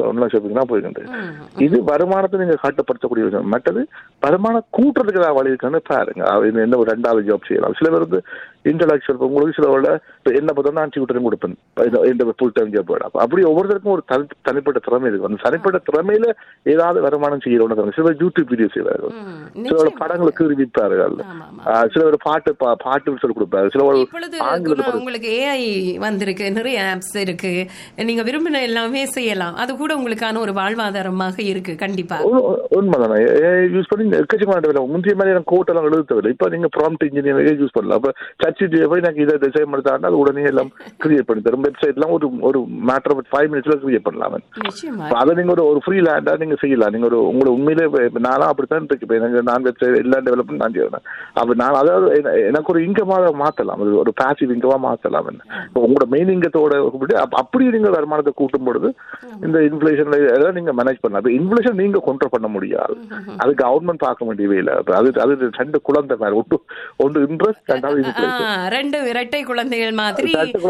Online shopping தான் போயிட்டு. இது வருமானத்தை நீங்க கட்டுப்படுத்தக்கூடிய விஷயம். மற்றது வருமானம் கூட்டுறதுக்கு ஏதாவது வழி இருக்கான்னு பாருங்க. என்ன ஒரு 2வது ஜாப் செய்யலாம். சில பேர் வந்து இன்டலெக்சுவல் உங்களுக்கு சில என்ன பார்த்தா நான் டியூட்டரும் கொடுப்பேன் ஃபுல் டைம் ஜாப். அப்படி ஒவ்வொருத்தருக்கும் ஒரு தனிப்பட்ட திறமை இருக்கு. அந்த தனிப்பட்ட திறமையில ஏதாவது வருமானம் செய்யறோம். சில பேர் யூடியூப் வீடியோ செய்வார்கள், சில பேர் படங்களுக்கு விற்பார்கள், சில பேர் பாட்டு சொல்லி கொடுப்பாரு, சில பேர் உங்களுக்கு ஏஐ வந்திருக்கு, நிறைய ஆப்ஸ் இருக்கு, நீங்க விரும்பின எல்லாமே செய்யலாம். அது கூட உங்களுக்கான ஒரு வாழ்வாதாரமாக இருக்கு. கண்டிப்பா உண்மைதானே. யூஸ் பண்ணி எக்கச்சக்கமான முந்தைய மாதிரி எனக்கு கோட்டெல்லாம் எழுத தேவையில்லை. இப்ப நீங்க ப்ராம்ப்ட் இன்ஜினியரிங் யூஸ் பண்ணலாம். அப்ப சர்ச்சிட்டியை போய் எனக்கு இதை டிசைன் பண்ணி அது உடனே எல்லாம் கிரியேட் பண்ணி தரும். வெப்சைட்லாம் ஒரு மேட்டர் ஆஃப் 5 minutes கிரியேட் பண்ணலாம். அதை நீங்க ஒரு ஃப்ரீ லேண்டா நீங்க செய்யலாம். நீங்க உங்களை உண்மையிலே நானும் அப்படித்தான் இருக்கு. எனக்கு நான் வெப்சைட் எல்லா டெவலப்மெண்ட் நான் செய்யணும். அப்ப நான் அதாவது எனக்கு ஒரு இன்கமாக மாற்றலாம், ஒரு பாசிவ் இன்கமா மாற்றலாம். உங்களோட மெயின் இன்கத்தோட அப்படி நீங்க வருமானத்தை கூட்டும் பொழுது இந்த இன்ஃபிளேஷன் எல்லாம் நீங்க மேனேஜ் பண்ணலாம். இன்ஃபிளேஷன் நீங்க கண்ட்ரோல் பண்ண முடியாது, அது கவர்மெண்ட் பார்க்க வேண்டியவே இல்லை. அது 2 குழந்தை மாதிரி, ஒன்று இன்ட்ரெஸ்ட், 2வது ரெண்டு இரட்டை குழந்தைகள் மாதிரி.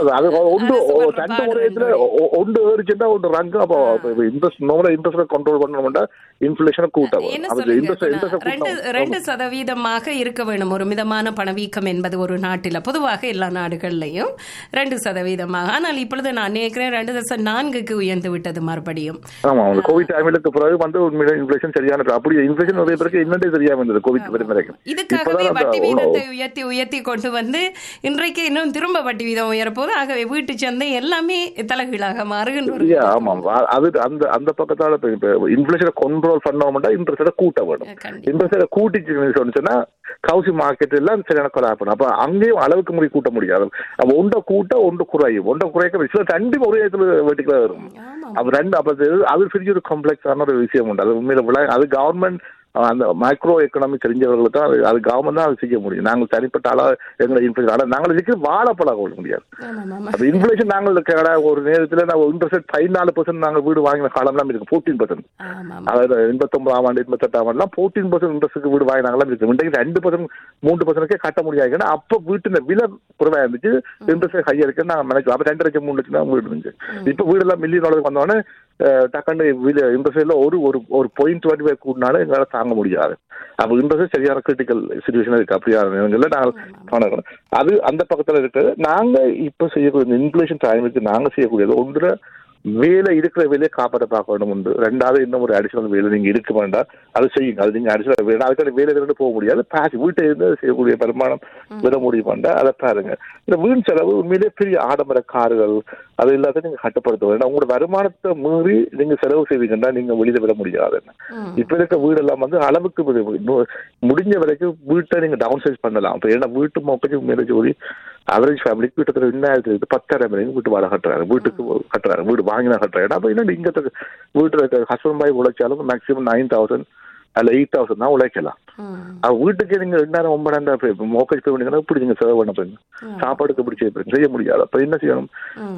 ஒன்று ஏறிச்சுட்டா ஒன்று ரங்கு. அப்போ இன்ட்ரெஸ்ட் நோமலா இன்ட்ரெஸ்ட் கண்ட்ரோல் பண்ணணும்னா இன்ஃபிளேஷன் கூட்டம் 2% இருக்க வேணும். ஒரு மிதமான பணவீக்கம் என்பது ஒரு நாட்டில் பொதுவாக எல்லா நாடுகள்லையும் 2%. ஆனால் இப்பொழுது நான் நினைக்கிறேன் 2.4க்கு உயர்ந்து விட்டது மறுபடியும். ஆமா, கோவிட் டைமுக்கு பிறகு வந்து உண்மையில இன்ஃபிளேஷன் சரியான அப்படி இன்ஃபிளேஷன் நிறைய பேருக்கு என்னன்னே தெரியாம இருந்தது கோவிட் வரைக்கும். இதுக்காகவே வட்டி வீதத்தை உயர்த்தி கொண்டு வந்து இன்றைக்கு இன்னும் திரும்ப வட்டி வீதம் உயரப்போது. ஆகவே வீட்டு சந்தை எல்லாமே தலைகீழாக மாறுகின்றது. ஆமா, அது அந்த பக்கத்தால இன்ஃபிளேஷனை கண்ட்ரோல் பண்ணோம்னா இன்ட்ரெஸ்ட கூட்ட வேணும். இன்ட்ரெஸ்ட கூட்டிச்சு சொன்னா கவுசி மார்க்கெட் எல்லாம் சரியான கொலாப்பணும். அப்ப அங்கேயும் அளவுக்கு முறை கூட்ட முடியாது. அப்ப ஒன்றை கூட்ட ஒன்று குறையும், ஒன்றை குறைக்க சில 2 ஒரே இடத்துல வெட்டிக்கல வரும். அப்ப 2 அப்ப அது பெரிய ஒரு காம்ப்ளெக்ஸான ஒரு விஷயம் உண்டு. அது உண்மையில அது கவர்மெண்ட் அந்த மைக்ரோ எக்கனாமிக் தெரிஞ்சவர்களுக்கு தான் அது கவர்மெண்ட் தான் அது செய்ய முடியும். நாங்கள் தனிப்பட்ட எங்களை இன்ஃபிளேஷன் நாங்கள் இதுக்கு வாழப்பழக முடியாது. அப்ப இன்ஃபிளேஷன் நாங்கள் ஒரு நேரத்தில் இன்ட்ரெஸ்ட் 14% நாங்கள் வீடு வாங்கின காலம்லாம் இருக்கு. 14%, அதாவது 89ஆம் ஆண்டு 88ஆம் ஆண்டுலாம் 14% இன்ட்ரெஸ்ட்டுக்கு வீடு வாங்கினாங்களாம் இருக்கு. இன்றைக்கு 2%, 3% கட்ட முடியாது. அப்ப வீட்டு விலை குறைவா இருந்துச்சு, இன்ட்ரெஸ்ட் ஹையா இருக்குன்னு நாங்கள் நினைக்கிறோம். அப்ப 2 லட்சம் 3 லட்சம் தான் வீடு இருந்துச்சு. இப்ப வீடெல்லாம் $1,000,000 வந்தோடனே டக்குன்னு இன்ட்ரெஸ்ட்ல ஒரு பாயிண்ட் 25 கூட்டினாலும் எங்களால் தாங்க முடியாது. அப்ப இன்ட்ரெஸ்ட் சரியான கிரிட்டிக்கல் சிச்சுவேஷன் இருக்கு. அப்படியான நாங்கள் அது அந்த பக்கத்துல இருக்கு. நாங்க இப்ப செய்யக்கூடிய இன்ஃபிளேஷன் டைமுக்கு நாங்க செய்யக்கூடியது ஒன்று, வேலை இருக்கிற வேலையை காப்பாற்ற பார்க்க வேண்டும் உண்டு. 2வது இன்னும் ஒரு அடிஷனல் வேலை நீங்க இருக்க வேண்டாம், அது செய்யுங்க. அது நீங்க அடிஷனல் வேலை, அதுக்கான வேலை இருந்து போக முடியாது. பாசி வீட்டை இருந்து செய்யக்கூடிய வருமானம் விட முடியும் வேண்டாம், அதை பாருங்க. இந்த வீண் செலவு உண்மையிலே பெரிய ஆடம்பர கார்கள் அது எல்லாத்தையும் நீங்க கட்டுப்படுத்த வேண்டாம். உங்களோட வருமானத்தை மீறி நீங்க செலவு செய்வீங்கன்னா நீங்க வெளியில விட முடியாது. இப்ப இருக்க வீடெல்லாம் வந்து அளவுக்கு முடிஞ்ச வரைக்கும் வீட்டை நீங்க டவுன் சைஸ் பண்ணலாம். இப்ப ஏன்னா வீட்டு மொப்பைக்கு மேலே ஜோடி அவரேஜ் ஃபேமிலிக்கு கிட்டத்தட்ட 10,000 வரைக்கும் வீட்டு வாடகை கட்டுறாரு, வீட்டுக்கு கட்டுறாரு, வீடு வாங்கினா கட்டுறாரு. அப்ப என்ன இங்க வீட்டுல ஹஸ்பண்ட் பாய் உழைச்சாலும் மேக்சிமம் 9,000 அல்ல 8,000 தான் உழைக்கலாம். வீட்டுக்கு நீங்க 2,000 மோக்கேஜ் பே பண்ணீங்கன்னா இப்படி நீங்க செலவு பண்ண போறீங்க, சாப்பாடுக்கு இப்படி செய்ய முடியாது. அப்ப என்ன செய்யணும்,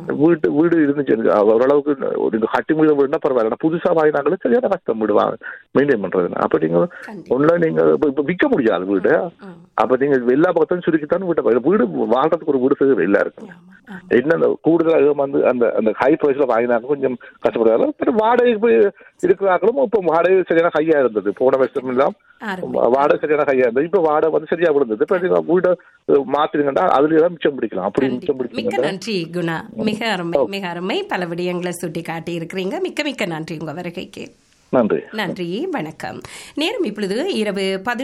வீடு இருந்துச்சு ஓரளவுக்கு நீங்க கட்டி முடிய வீடுனா பரவாயில்ல, புதுசா வாங்கினாங்களும் சரியான கஷ்டம் வீடு மெயின்டைன் பண்றது. அப்ப நீங்க ஒண்ணு நீங்க விற்க முடியாது வீடு. அப்ப நீங்க எல்லா பக்கத்தையும் சுருக்கித்தான் வீடு வாழ்றதுக்கு ஒரு வீடு செய்ய எல்லா இருக்கும். என்ன கூடுதலாக வந்து அந்த ஹை பிரைஸ்ல வாங்கினாங்க கொஞ்சம் கஷ்டப்படுறாங்க. வாடகைக்கு போய் இருக்கிறாங்களும் இப்ப வாடகை சரியான ஹையா இருந்தது. போன வருஷம் எல்லாம் வாடகை சரியான ஹையா இருந்தது. இப்ப வாடகை வந்து சரியா விழுந்தது. இப்ப நீங்க வீட மாத்திருங்கன்னா அதுல தான் மிச்சம் பிடிக்கலாம். அப்படி மிச்சம் பிடிக்கும். மிக்க நன்றி குணா, மிக அருமை, மிக அருமை. பல விடயங்களை சுட்டி காட்டி இருக்கிறீங்க. மிக்க மிக்க நன்றி உங்க வருகைக்கு. நன்றி நன்றி, வணக்கம். நேரம் இப்பொழுது இரவு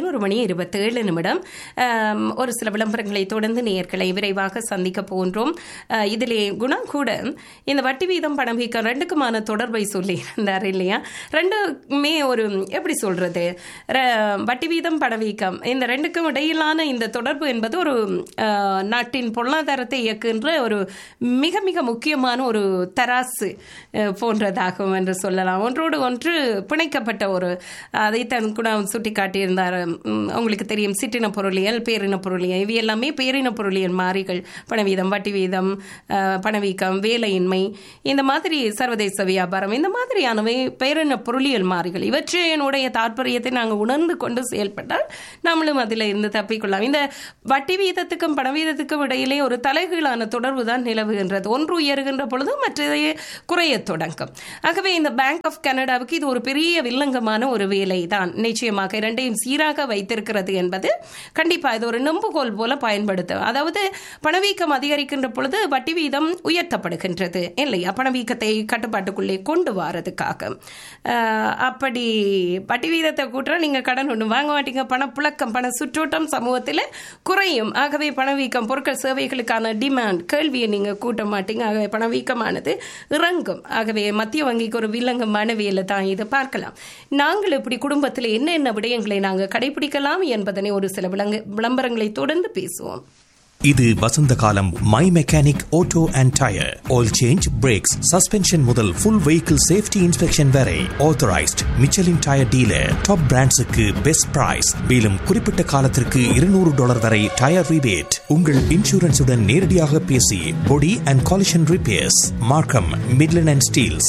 11:27. ஒரு சில விளம்பரங்களை தொடர்ந்து நேயர்களை விரைவாக சந்திக்க போன்றோம். இதிலே குணா கூட இந்த வட்டி வீதம் பணவீக்கம் 2க்குமான தொடர்பை சொல்லி இருந்தார் இல்லையா? 2மே ஒரு எப்படி சொல்றது, வட்டி வீதம் பணவீக்கம் இந்த 2க்கும் இடையிலான இந்த தொடர்பு என்பது ஒரு நாட்டின் பொருளாதாரத்தை இயக்குகின்ற ஒரு மிக மிக முக்கியமான ஒரு தராசு போன்றதாகும் என்று சொல்லலாம். ஒன்றோடு ஒன்று பிணைக்கப்பட்ட ஒரு அதைத்தான் கூட சுட்டி காட்டியிருந்தார். உங்களுக்கு தெரியும், சிற்றின பொருளியல், பேரின பொருளியல், இவை எல்லாமே பேரின பொருளியல் மாறிகள். பணவீதம், வட்டி வீதம், பணவீக்கம், வேலையின்மை, இந்த மாதிரி சர்வதேச வியாபாரம், இந்த மாதிரியானவை பேரின பொருளியல் மாறிகள். இவற்றினுடைய தாற்பயத்தை நாங்கள் உணர்ந்து கொண்டு செயல்பட்டால் நம்மளும் அதில் இருந்து தப்பிக்கொள்ளலாம். இந்த வட்டி வீதத்துக்கும் பணவீதத்துக்கும் இடையிலே ஒரு தலைகீழான தொடர்பு தான் நிலவுகின்றது. ஒன்று உயர்கின்ற பொழுது மற்றதை குறைய தொடங்கும். ஆகவே இந்த பேங்க் ஆஃப் கனடாவுக்கு இது ஒரு பெரிய வில்லங்கமான ஒரு வேலை தான். நிச்சயமாக இரண்டையும் சீராக வைத்திருக்கிறது என்பது கண்டிப்பாக இது ஒரு நம்புகோல் போல பயன்படுத்தும். அதாவது பணவீக்கம் அதிகரிக்கின்ற பொழுது வட்டி வீதம் உயர்த்தப்படுகின்றது இல்லையா, பணவீக்கத்தை கட்டுப்பாட்டுக்குள்ளே கொண்டு வரதுக்காக. அப்படி வட்டி வீதத்தை கூட்ட நீங்கள் கடன் ஒன்று வாங்க மாட்டீங்க, பணப்புழக்கம், பண சுற்றோட்டம் சமூகத்தில் குறையும். ஆகவே பணவீக்கம், பொருட்கள் சேவைகளுக்கான டிமாண்ட், கேள்வியை நீங்கள் கூட்ட மாட்டீங்க. ஆகவே பணவீக்கமானது இறங்கும். ஆகவே மத்திய வங்கிக்கு ஒரு வில்லங்கமான வேலை தான் இதை பார்க்கலாம். நாங்கள் இப்படி குடும்பத்தில் என்ன விடயங்களை நாங்கள் கடைபிடிக்கலாம் என்பதனை ஒரு சில விளம்பரங்களை தொடர்ந்து பேசுவோம். இது வசந்த காலம். My mechanic auto and tyre, oil change, breaks, suspension முதல் ஃபுல் வெஹிக்கிள் சேஃப்டி இன்ஸ்பெக்ஷன் வரை authorised Michelin tyre dealer. Top பிராண்ட்ஸுக்கு best price. மேலும் குறிப்பிட்ட காலத்திற்கு $200 வரை டயர் ரிபேட். உங்கள் இன்சூரன்ஸுடன் நேரடியாக பேசி பொடி அண்ட் காலிஷன் ரிப்பேர்ஸ். மார்க்கம், Midland and Steeles.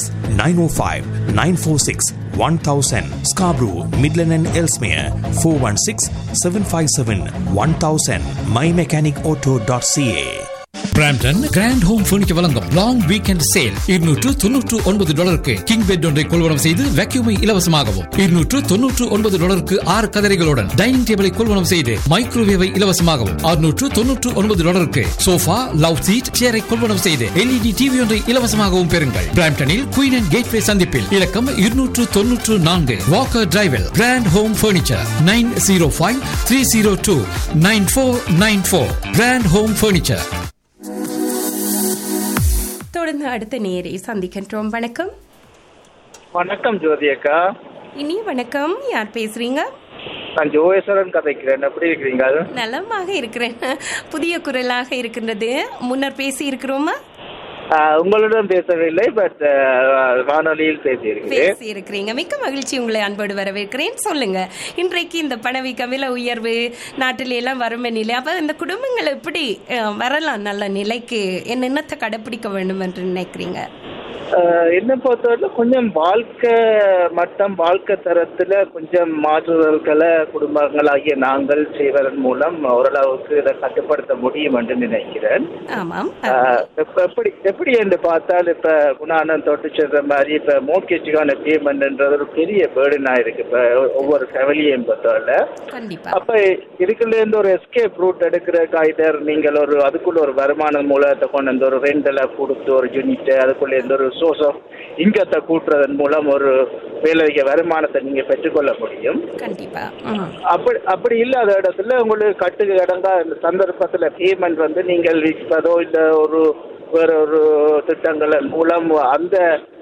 905-946-1000. Scarborough, Midland and Ellesmere. 416-757-1000. mymechanicauto.ca. Brampton grand home furniture வழங்கும் long weekend sale. $299 king bed ஒன்றை கொள்வனம் செய்து வேக்யூமை இலவசமாகவும், $299 6 கதரைகளுடன் டைனிங் டேபிளை கொள்வனம் செய்து மைக்ரோவேவை இலவசமாகவும், $699 சோஃபா, லவ் சீட், சேரை கொள்வனம் செய்து LED டிவி ஒன்றை இலவசமாகவும் பெறுங்கள். பிராம்டனில் குயின் அண்ட் கேட்வே சந்திப்பில் இலக்கம் 294 Walker டிரைவில். Grand home furniture 905-302-9494. Grand home furniture. தொடர்ந்து அடுத்த நேரை சந்திக்கின்றோம். வணக்கம். வணக்கம் ஜோதி அக்கா. இனி வணக்கம். யார் பேசுறீங்க? நான் ஜோகேஸ்வரன் கதைக்கிறேன். எப்படி இருக்கிறீங்க? நலமாக இருக்கிறேன். புதிய குரலாக இருக்கின்றது. முன்னர் பேசி இருக்கிறோமா? உங்களுடன் பேசவில்லை, பட் வானொலியில் பேசியிருக்கிறீங்க. மிக்க மகிழ்ச்சி. உங்களை அன்போடு வரவேற்கிறேன். சொல்லுங்க, இன்றைக்கு இந்த பணவீக்க, விலை உயர்வு, நாட்டில எல்லாம் வறுமை நிலை, அப்ப இந்த குடும்பங்கள் எப்படி வரலாம் நல்ல நிலைக்கு? என்னென்னத்தை கடைபிடிக்க வேண்டும் என்று நினைக்கிறீங்க? என்ன பொறுத்தவரை கொஞ்சம் வாழ்க்கை மட்டம், வாழ்க்கை தரத்துல கொஞ்சம் மாற்றுதல்களை குடும்பங்களாகிய நாங்கள் செய்வதன் மூலம் ஓரளவுக்கு இதை கட்டுப்படுத்த முடியும் என்று நினைக்கிறேன். எப்படி என்று பார்த்தால், இப்ப குணானந்த் தொட்டு சொல்ற மாதிரி இப்ப மோர்கேஜுக்கான பேமெண்ட்ன்றது ஒரு பெரிய பேர்டனா இருக்கு இப்ப ஒவ்வொரு ஃபேமிலியும் பொறுத்தவரை. அப்ப இதுக்குள்ள இருந்து ஒரு எஸ்கேப் ரூட் எடுக்கிற காய்டர், நீங்கள் ஒரு அதுக்குள்ள ஒரு வருமான மூலத்தை கொண்டு வந்து ஒரு ரெண்டலை கொடுத்து ஒரு யூனிட் அதுக்குள்ள இருந்து ஒரு சோர்ஸ் ஆஃப் இன்கத்தை கூட்டுறதன் மூலம் ஒரு வேலைக்கு வருமானத்தை நீங்க பெற்றுக்கொள்ள முடியும். அப்படி இல்லாத இடத்துல உங்களுக்கு கட்டுக்கு கடந்தா இந்த சந்தர்ப்பத்துல பேமெண்ட் வந்து நீங்கள் விற்பதோ இல்ல ஒரு வேற ஒரு திட்டங்கள் மூலம் அந்த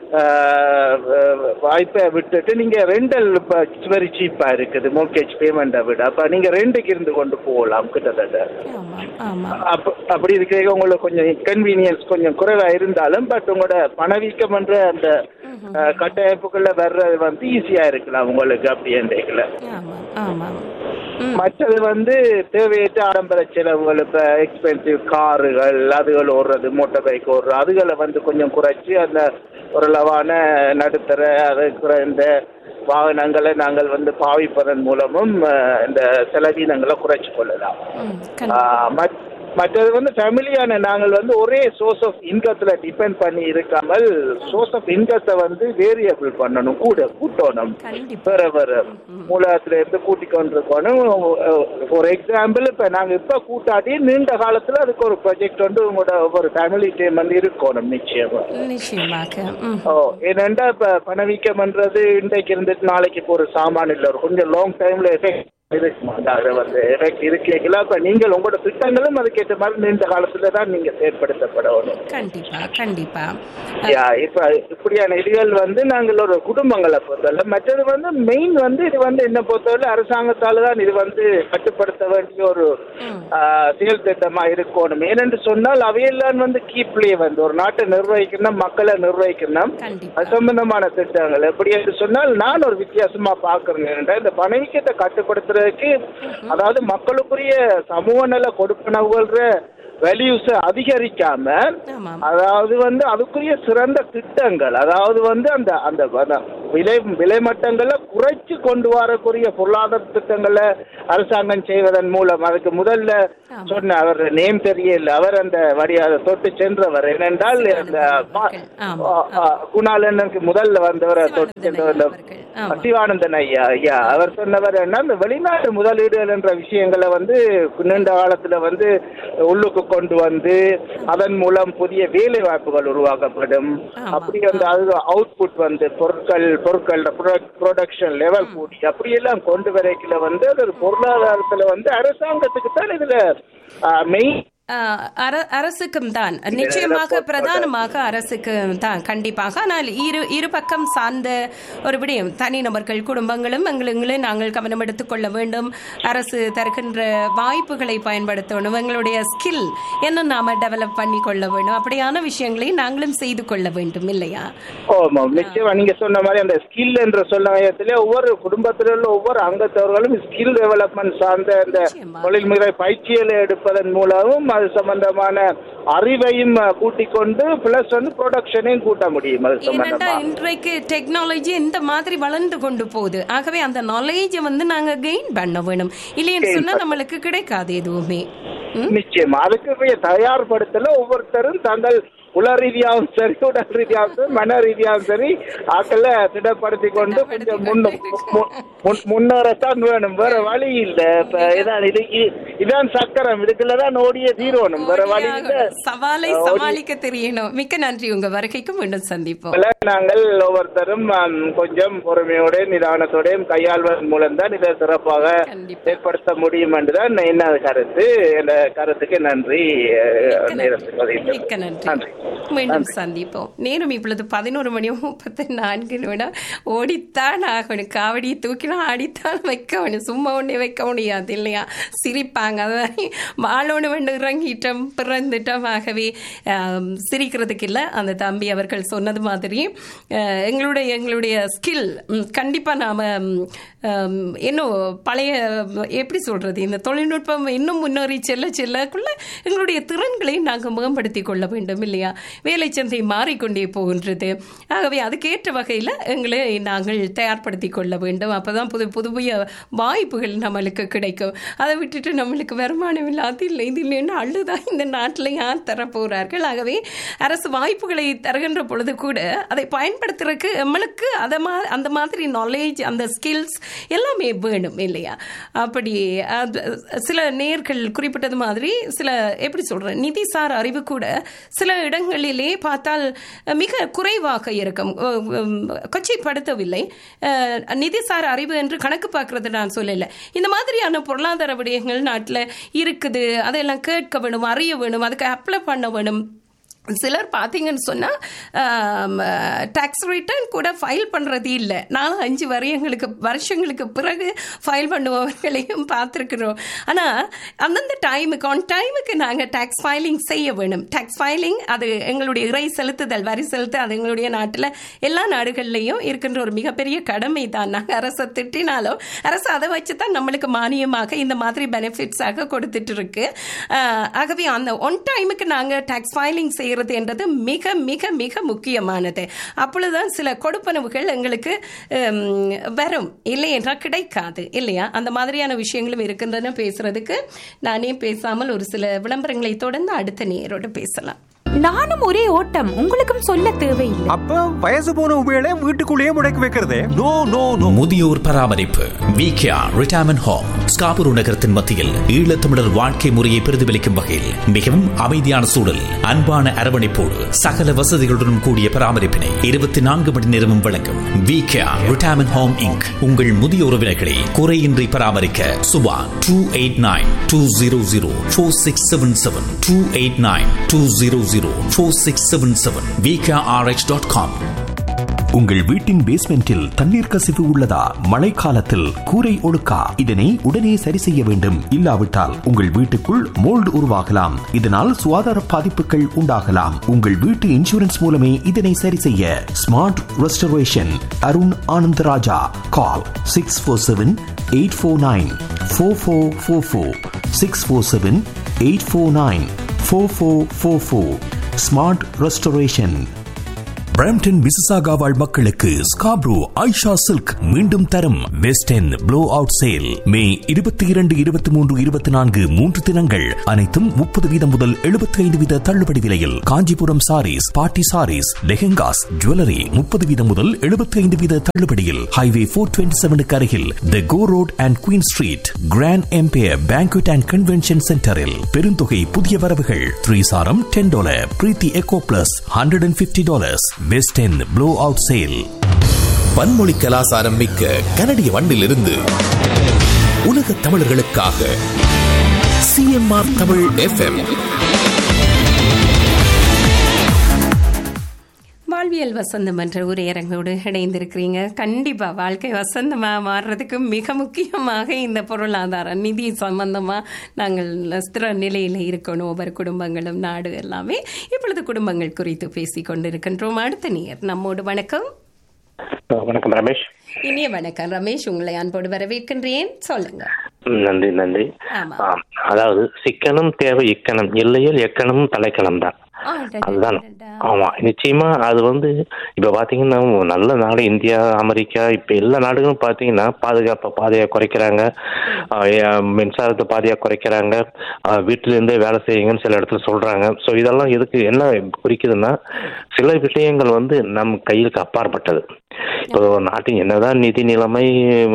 வாய்ப்பை விட்டுட்டு நீங்க ரெண்டல் வெரி சீப்பா இருக்குது மோர்கேஜ் பேமெண்ட்டை விட. அப்ப நீங்க ரெண்டுக்கு இருந்து கொண்டு போகலாம் கிட்டத்தட்ட. அப்படி இருக்கிற உங்களுக்கு கொஞ்சம் கன்வீனியன்ஸ் கொஞ்சம் குறைவா இருந்தாலும், பட் உங்களோட பணவீக்கம் என்ற அந்த கட்டமைப்புக்குள்ள வர்றது வந்து ஈஸியா இருக்கலாம் உங்களுக்கு. அப்படி என்றைக்குல மற்றது வந்து தேவையற்ற ஆடம்பர செலவுகள், இப்ப எக்ஸ்பென்சிவ் காருகள், அதுகள் ஓடுறது, மோட்டார் பைக் ஓடுறது, அதுகளை வந்து கொஞ்சம் குறைச்சி அந்த ஓரளவான நடுத்தர அது குறைந்த வாகனங்களை நாங்கள் வந்து பாவிப்பதன் மூலமும் இந்த செலவீனங்களை குறைச்சு கொள்ளலாம். மற்றது வந்து ஃபேமிலியான நாங்கள் வந்து ஒரே சோர்ஸ் ஆஃப் இன்கத்தில் டிபெண்ட் பண்ணி இருக்காமல் சோர்ஸ் ஆஃப் இன்கத்தை வந்து வேரியபிள் பண்ணணும், கூட்டணும், வேற வேற மூலத்துல இருந்து கூட்டிக் கொண்டிருக்கணும். ஃபார் எக்ஸாம்பிள் இப்போ நாங்கள் இப்போ கூட்டாட்டி நீண்ட காலத்தில் அதுக்கு ஒரு ப்ராஜெக்ட் வந்து உங்களோட ஒவ்வொரு ஃபேமிலி டைம் வந்து இருக்கணும் நிச்சயமாக. ஏனெண்டா இப்போ பணவீக்கம்ன்றது இன்றைக்கு இருந்துட்டு நாளைக்கு இப்போ ஒரு சாமான் இல்லை, ஒரு கொஞ்சம் லாங் டைம்ல எஃபெக்ட் இருக்கீங்களா? இப்ப நீங்கள் உங்களோட திட்டங்களும் அதுக்கேற்ற மாதிரி நீண்ட காலத்துல தான் நீங்க செயற்படுத்தப்படணும். கண்டிப்பா கண்டிப்பா. இப்ப இப்படியான இதுகள் நாங்கள் ஒரு குடும்பங்களை பொறுத்தவரை, மற்றது மெயின் இது என்ன பொறுத்தவரை அரசாங்கத்தால தான் இது கட்டுப்படுத்த வேண்டிய ஒரு செயல் திட்டமா இருக்கணும். ஏனென்று சொன்னால் அவையெல்லாம் கீப்லயே ஒரு நாட்டை நிர்வகிக்கணும், மக்களை நிர்வகிக்கணும். அது சம்பந்தமான திட்டங்கள் எப்படி என்று சொன்னால் நான் ஒரு வித்தியாசமா பாக்குறேன். இந்த பணவீக்கத்தை கட்டுப்படுத்துறதுக்கு, அதாவது மக்களுக்குரிய சமூக நல கொடுப்பனவுகள் வேல்யூஸ் அதிகரிக்காம, அதாவது அதுக்குரிய சிறந்த திட்டங்கள், அதாவது அந்த அந்த விலை மட்டங்களை குறைச்சு கொண்டு வரக்கூடிய பொருளாதார திட்டங்களை அரசாங்கம் செய்வதன் மூலம், அதுக்கு முதல்ல சொன்ன அவர் நேம் தெரியல, அவர் அந்த வழியாக தொட்டு சென்றவர் என்னென்றால் குணாலனுக்கு முதல்ல வந்தவர் தொட்டு சென்றவர் சிவானந்தன் ஐயா. அவர் சொன்னவர் என்ன, இந்த வெளிநாட்டு முதலீடுகள் என்ற விஷயங்களை நீண்ட காலத்துல உள்ளுக்கு கொண்டு அதன் மூலம் புதிய வேலை வாய்ப்புகள் உருவாக்கப்படும். அப்படி அது அவுட்புட் பொருட்கள் ப்ரொடக்ஷன் லெவல் கூடி அப்படியெல்லாம் கொண்டு வரைக்கல அது பொருளாதாரத்துல அரசாங்கத்துக்கு தான் இதுல மெயின், அரசுக்கும் தான் நிச்சயமாக பிரதானமாக அரசுக்கு தான் கண்டிப்பாக. ஆனால் இரு பக்கம் சார்ந்த ஒரு விடயம், தனிநபர்கள் குடும்பங்களும் எங்களை நாங்கள் கவனம் எடுத்துக்கொள்ள வேண்டும். அரசு தருகின்ற வாய்ப்புகளை பயன்படுத்தணும், எங்களுடைய ஸ்கில் என்ன நாம டெவலப் பண்ணி கொள்ள வேண்டும். அப்படியான விஷயங்களை நாங்களும் செய்து கொள்ள வேண்டும் இல்லையா? நிச்சயமா நீங்க சொன்ன மாதிரி அந்த ஸ்கில் என்ற சொல்ல ஒவ்வொரு குடும்பத்தில உள்ள ஒவ்வொரு அங்கத்தவர்களும் ஸ்கில் டெவலப்மெண்ட் சார்ந்த அந்த தொழில்முறை பயிற்சிகளை எடுப்பதன் மூலமும் அது சம்பந்தமான அறிவையும் கூட்டிக் கொண்டு பிளஸ் ப்ரொடக்ஷனையும் கூட்ட முடியும். இன்றைக்கு டெக்னாலஜி இந்த மாதிரி வளர்ந்து கொண்டு போகுது. ஆகவே அந்த நாலேஜ் நாங்க கெயின் பண்ண வேணும். இல்லைன்னு சொன்னா நம்மளுக்கு கிடைக்காது எதுவுமே. நிச்சயமா அதுக்கு தயார்படுத்தல ஒவ்வொருத்தரும் தங்கள் உள ரீதியாகவும் சரி, உடல் ரீதியாகவும் சரி, மன ரீதியாகவும் சரி ஆக்களை திடப்படுத்தி கொண்டு கொஞ்சம் முன்னேறத்தான் வேணும். வேற வழி இல்லை. இதான் சக்கரம், இதுக்குள்ளதான் ஓடிய தீரோணும். வேற வழி இல்லை. சவாலை சமாளிக்க தெரியணும். மிக்க நன்றி, உங்க வருகைக்கும் மீண்டும் சந்திப்போம். நாங்கள் ஒவ்வொருத்தரும் கொஞ்சம் பொறுமையோட நிதானத்தோடையும் கையாள்வதன் மூலம் தான் இதை சிறப்பாக ஏற்படுத்த முடியும் என்றுதான் என்ன கருத்து. இந்த கருத்துக்கு நன்றி. மிக்க நன்றி. மீண்டும் சந்திப்போம். நேரம் இப்பொழுது 11:34. ஓடித்தான் ஆகணும், காவடி தூக்கிலாம் ஆடித்தான் வைக்கணும், சும்மா ஒண்ணே வைக்க முடியாது இல்லையா? சிரிப்பாங்க, அதாவது வாழோடு வேண்டு இறங்கிட்டோம் பிறந்துட்டோம். ஆகவே சிரிக்கிறதுக்கு இல்லை. அந்த தம்பி அவர்கள் சொன்னது மாதிரி எங்களுடைய ஸ்கில் கண்டிப்பா நாம இன்னும் பழைய எப்படி சொல்றது, இந்த தொழில்நுட்பம் இன்னும் முன்னேறி செல்லக்குள்ள எங்களுடைய திறன்களை நாங்கள் மேம்படுத்திக் கொள்ள வேண்டும் இல்லையா? வேலை சந்தை மாறிக்கொண்டே போகின்றது. ஆகவே அதுக்கேற்ற வகையில் எங்களை நாங்கள் தயார்படுத்திக் கொள்ள வேண்டும். அப்போதான் புதிய வாய்ப்புகள் நம்மளுக்கு கிடைக்கும். அதை விட்டுட்டு நம்மளுக்கு வருமானம் இல்லை, அது இல்லை இது இல்லைன்னு அள்ளுதான் இந்த நாட்டில் யார் தரப்போகிறார்கள். ஆகவே அரசு வாய்ப்புகளை தருகின்ற பொழுது கூட அதை பயன்படுத்துறதுக்கு நம்மளுக்கு அந்த மாதிரி நாலேஜ், அந்த ஸ்கில்ஸ் எல்லாமே வேணும் இல்லையா? அப்படி சில நேர்கள் குறிப்பிட்டது மாதிரி சில எப்படி சொல்றேன், நிதிசார் அறிவு கூட சில இடங்களிலே பார்த்தால் மிக குறைவாக இருக்கும். கொச்சைப்படுத்தவில்லை, நிதிசார் அறிவு என்று கணக்கு பார்க்கறது நான் சொல்லல. இந்த மாதிரியான பொருளாதார விடயங்கள் நாட்டில் இருக்குது, அதெல்லாம் கேட்க வேணும், அறிய வேணும், அதுக்கு அப்ளை பண்ண வேணும். சிலர் பார்த்தீங்கன்னு சொன்னால் டேக்ஸ் ரிட்டர்ன் கூட ஃபைல் பண்ணுறது இல்லை. 4-5 வருஷங்களுக்கு பிறகு ஃபைல் பண்ணுபவர்களையும் பார்த்துருக்குறோம். ஆனால் அந்தந்த டைமுக்கு ஆன் டைமுக்கு நாங்கள் டேக்ஸ் ஃபைலிங் செய்ய வேணும். டேக்ஸ் ஃபைலிங் அது எங்களுடைய இறை செலுத்துதல், வரி செலுத்த அது எங்களுடைய நாட்டில் எல்லா நாடுகள்லையும் இருக்கின்ற ஒரு மிகப்பெரிய கடமை தான். நாங்கள் அரசை திட்டினாலும் அரசு அதை வச்சு தான் நம்மளுக்கு மானியமாக இந்த மாதிரி பெனிஃபிட்ஸாக கொடுத்துட்டு இருக்கு. ஆகவே அந்த ஒன் டைமுக்கு நாங்கள் டேக்ஸ் ஃபைலிங் செய்ய என்றது மிக மிக மிக முக்கியமானது. அப்பொழுதுதான் சில கொடுப்பனவுகள் எங்களுக்கு வரும், இல்லை என்றால் கிடைக்காது இல்லையா? அந்த மாதிரியான விஷயங்களும் இருக்கின்றன. பேசுறதுக்கு நானே பேசாமல் ஒரு சில விளம்பரங்களை தொடர்ந்து அடுத்த நேரோடு பேசலாம். நானும் ஒரே ஓட்டம், உங்களுக்கும் சொல்ல தேவையில்லை. அப்ப வயசு போன உபயோக வீட்டுக்குள்ளேயே முடக்கி வைக்கிறதே? No no no. முதியோர் பராமரிப்பு விகேஆர் ரிட்டையர்மென்ட் ஹோம் ஸ்காபுரு நகரத்தின் மத்தியில் ஈழத்தமிழர் வாழ்க்கை முறையை பிரதிபலிக்கும் வகையில் மிகவும் அமைதியான சூழல், அன்பான அரவணைப்போடு சகல வசதிகளுடன் கூடிய பராமரிப்பினை 24 மணி நேரமும் வழங்கும் விகேஆர் ரிட்டையர்மென்ட் ஹோம் இன்க். உங்கள் முதிய உறவினர்களை குறையின்றி பராமரிக்க சுபா 289-200-4677 289-200-4677 vkrh.com. உங்கள் வீட்டின் பேஸ்மெண்டில் தண்ணீர் கசிவு உள்ளதா? மழைக்காலத்தில் கூரை ஒழுக்கா? இதனை உடனே சரி செய்ய வேண்டும். இல்லாவிட்டால் உங்கள் வீட்டுக்குள் மோல்டு உருவாகலாம். இதனால் சுகாதார பாதிப்புகள் உண்டாகலாம். உங்கள் வீட்டு இன்சூரன்ஸ் மூலமே இதனை சரி செய்ய. Smart restoration Arun Anandaraja. கால் 647-849-4444 647-849-4444. Smart restoration. பிரம்டன் மிசிசாகா வாழ் மக்களுக்கு ஸ்காப்ரோ ஐஷா சில்க் மீண்டும் தரும் west end flow out sale. மே 22, 23, 24 3 தினங்கள் அனைத்தும் 30% முதல் 75% தள்ளுபடி விலையில். காஞ்சிபுரம் சாரீஸ், பார்ட்டி சாரீஸ், லெஹெங்காஸ், ஜுவல்லரி 30% முதல் 75% தள்ளுபடியில். ஹைவே 427 அருகில் தி கோ road and queen street grand empire banquet and convention சென்டரில் பெருந்தொகை புதிய வரவுகள். 3 சாரம் $10, பிரீத்தி echo plus $150. Best end flow out sale. பன்மொழி கலாசாரம் மிக்க கனடிய மண்ணிலிருந்து உலக தமிழர்களுக்காக CMR தமிழ் FM. வாழ்வியல் வசந்தம் என்ற உரையரங்கோடு இணைந்திருக்கிறீங்க. கண்டிப்பா வாழ்க்கை வசந்தமா மாறுறதுக்கு மிக முக்கியமாக இந்த பொருளாதார நிதி சம்பந்தமா நாங்கள் ஸ்திர நிலையில இருக்கணும். ஒவ்வொரு குடும்பங்களும் நாடு எல்லாமே. இப்பொழுது குடும்பங்கள் குறித்து பேசிக் கொண்டிருக்கின்றோம். அடுத்த நேர் நம்மோடு. வணக்கம். வணக்கம் ரமேஷ். இனிய வணக்கம் ரமேஷ், உங்களை அன்போடு வரவேற்கின்றேன். சொல்லுங்க. நன்றி நன்றி. அதாவது சிக்கனம் தேவை இக்கணம், இல்லையில் எக்கணமும் தலைக்கணம் தான். அதுதான். ஆமா, நிச்சயமா. அது இப்ப பாத்தீங்கன்னா நல்ல நாடு இந்தியா, அமெரிக்கா, இப்ப எல்லா நாடுகளும் பாத்தீங்கன்னா பாதுகாப்பு பாதையா குறைக்கிறாங்க, மின்சாரத்தை பாதையா குறைக்கிறாங்க, வீட்டுல இருந்தே வேலை செய்யுங்கன்னு சில இடத்துல சொல்றாங்க. ஸோ இதெல்லாம் எதுக்கு என்ன குறிக்குதுன்னா, சில விஷயங்கள் நம் கையிலுக்கு அப்பாற்பட்டது. இப்போ நாட்டின் என்னதான் நிதி நிலைமை,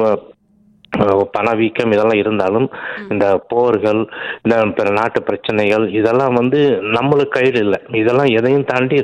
பணவீக்கம் இதெல்லாம் இருந்தாலும் இந்த போர்கள், இந்த பிற நாட்டு பிரச்சனைகள் இதெல்லாம் நம்மளுக்கு கையில் இல்லை. இதெல்லாம் எதையும் தாண்டி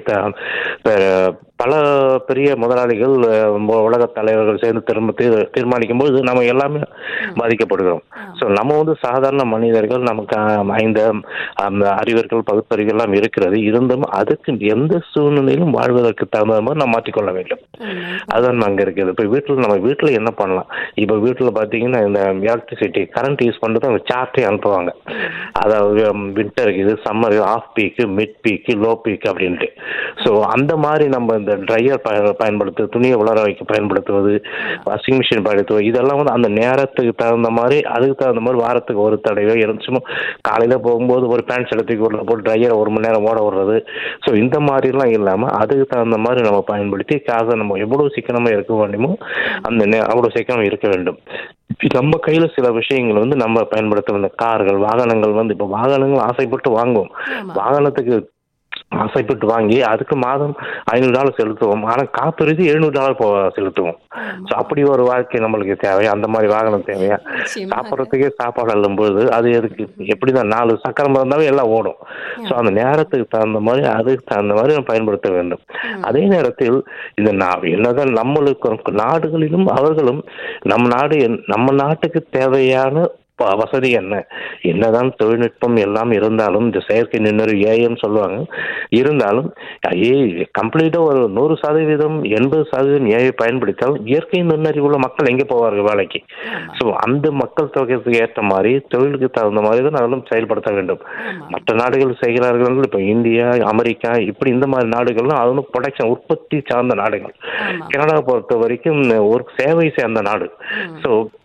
பல பெரிய முதலாளிகள், உலக தலைவர்கள் சேர்ந்து தீர்மானிக்கும் போது நம்ம எல்லாமே பாதிக்கப்படுகிறோம். ஸோ நம்ம சாதாரண மனிதர்கள், நமக்கு 5 அறிவர்கள், பகுத்தறிகள் எல்லாம் இருக்கிறது. இருந்தும் அதுக்கு எந்த சூழ்நிலையிலும் வாழ்வதற்கு தகுந்த மாதிரி நம்ம மாற்றிக்கொள்ள வேண்டும். அதுதான் அங்கே இருக்குது. இப்போ நம்ம வீட்டில் என்ன பண்ணலாம்? இப்போ வீட்டில் பார்த்தீங்கன்னா இந்த எலக்ட்ரிசிட்டி கரண்ட் யூஸ் பண்ணுறது அவங்க சார்ட்டே அனுப்புவாங்க. அதாவது வின்டர் இது, summer, of peak, mid peak, low peak அப்படின்ட்டு. ஸோ அந்த மாதிரி நம்ம இந்த ட்ரையர் பயன்படுத்துவது, துணியை உலர வைக்க பயன்படுத்துவது, வாஷிங் மிஷின் பயன்படுத்துவது, இதெல்லாம் அந்த நேரத்துக்கு தகுந்த மாதிரி, அதுக்கு தகுந்த மாதிரி வாரத்துக்கு ஒரு தடவை இருந்துச்சுமோ காலையில் போகும்போது ஒரு பேண்ட் ஷர்ட்டுக்கு உள்ள போட்டு ட்ரையரை 1 மணி நேரம் ஓட விடுறது. ஸோ இந்த மாதிரிலாம் இல்லாமல் அதுக்கு தகுந்த மாதிரி நம்ம பயன்படுத்தி காசை நம்ம எவ்வளோ சிக்கனமாக இருக்க வேண்டுமோ அவ்வளோ சிக்கனம் இருக்க வேண்டும். நம்ம கையில சில விஷயங்கள் நம்ம பயன்படுத்த இந்த கார்கள், வாகனங்கள் இப்போ வாகனங்கள் ஆசைப்பட்டு வாங்குவோம். வாகனத்துக்கு ஆசைப்பட்டு வாங்கி அதுக்கு மாதம் $500 செலுத்துவோம். ஆனால் காப்புறுதி $700 செலுத்துவோம். ஸோ அப்படி ஒரு வாழ்க்கை நம்மளுக்கு தேவையா? அந்த மாதிரி வாகனம் தேவையா? சாப்பிட்றதுக்கே சாப்பாடு அள்ளும்போது அது எதுக்கு? எப்படிதான் 4 சக்கரம் இருந்தாலும் எல்லாம் ஓடும். ஸோ அந்த நேரத்துக்கு தகுந்த மாதிரி, அதுக்கு தகுந்த மாதிரி நம்ம பயன்படுத்த வேண்டும். அதே நேரத்தில் இந்த என்னதான் நம்மளுக்கு நாடுகளிலும் அவர்களும் நம்ம நாட்டுக்கு தேவையான வசதி என்னதான் தொழில்நுட்பம் எல்லாம் இருந்தாலும், இந்த செயற்கை நுண்ணறிவு ஏஐன்னு சொல்லுவாங்க, இருந்தாலும் கம்ப்ளீட்டா ஒரு 100%, 80% ஏஐ பயன்படுத்தால் இயற்கை நுண்ணறிவுள்ள மக்கள் எங்கே போவார்கள் வேலைக்கு? ஸோ அந்த மக்கள் தொகைக்கு ஏற்ற மாதிரி, தொழிலுக்கு தகுந்த மாதிரி தான் அதெல்லாம் செயல்படுத்த வேண்டும். மற்ற நாடுகள் செய்கிறார்கள். இப்போ இந்தியா, அமெரிக்கா, இப்படி இந்த மாதிரி நாடுகள்லாம் அது ப்ரொடக்ஷன், உற்பத்தி சார்ந்த நாடுகள். கனடா பொறுத்த வரைக்கும் ஒரு சேவை சேர்ந்த நாடு. ஸோ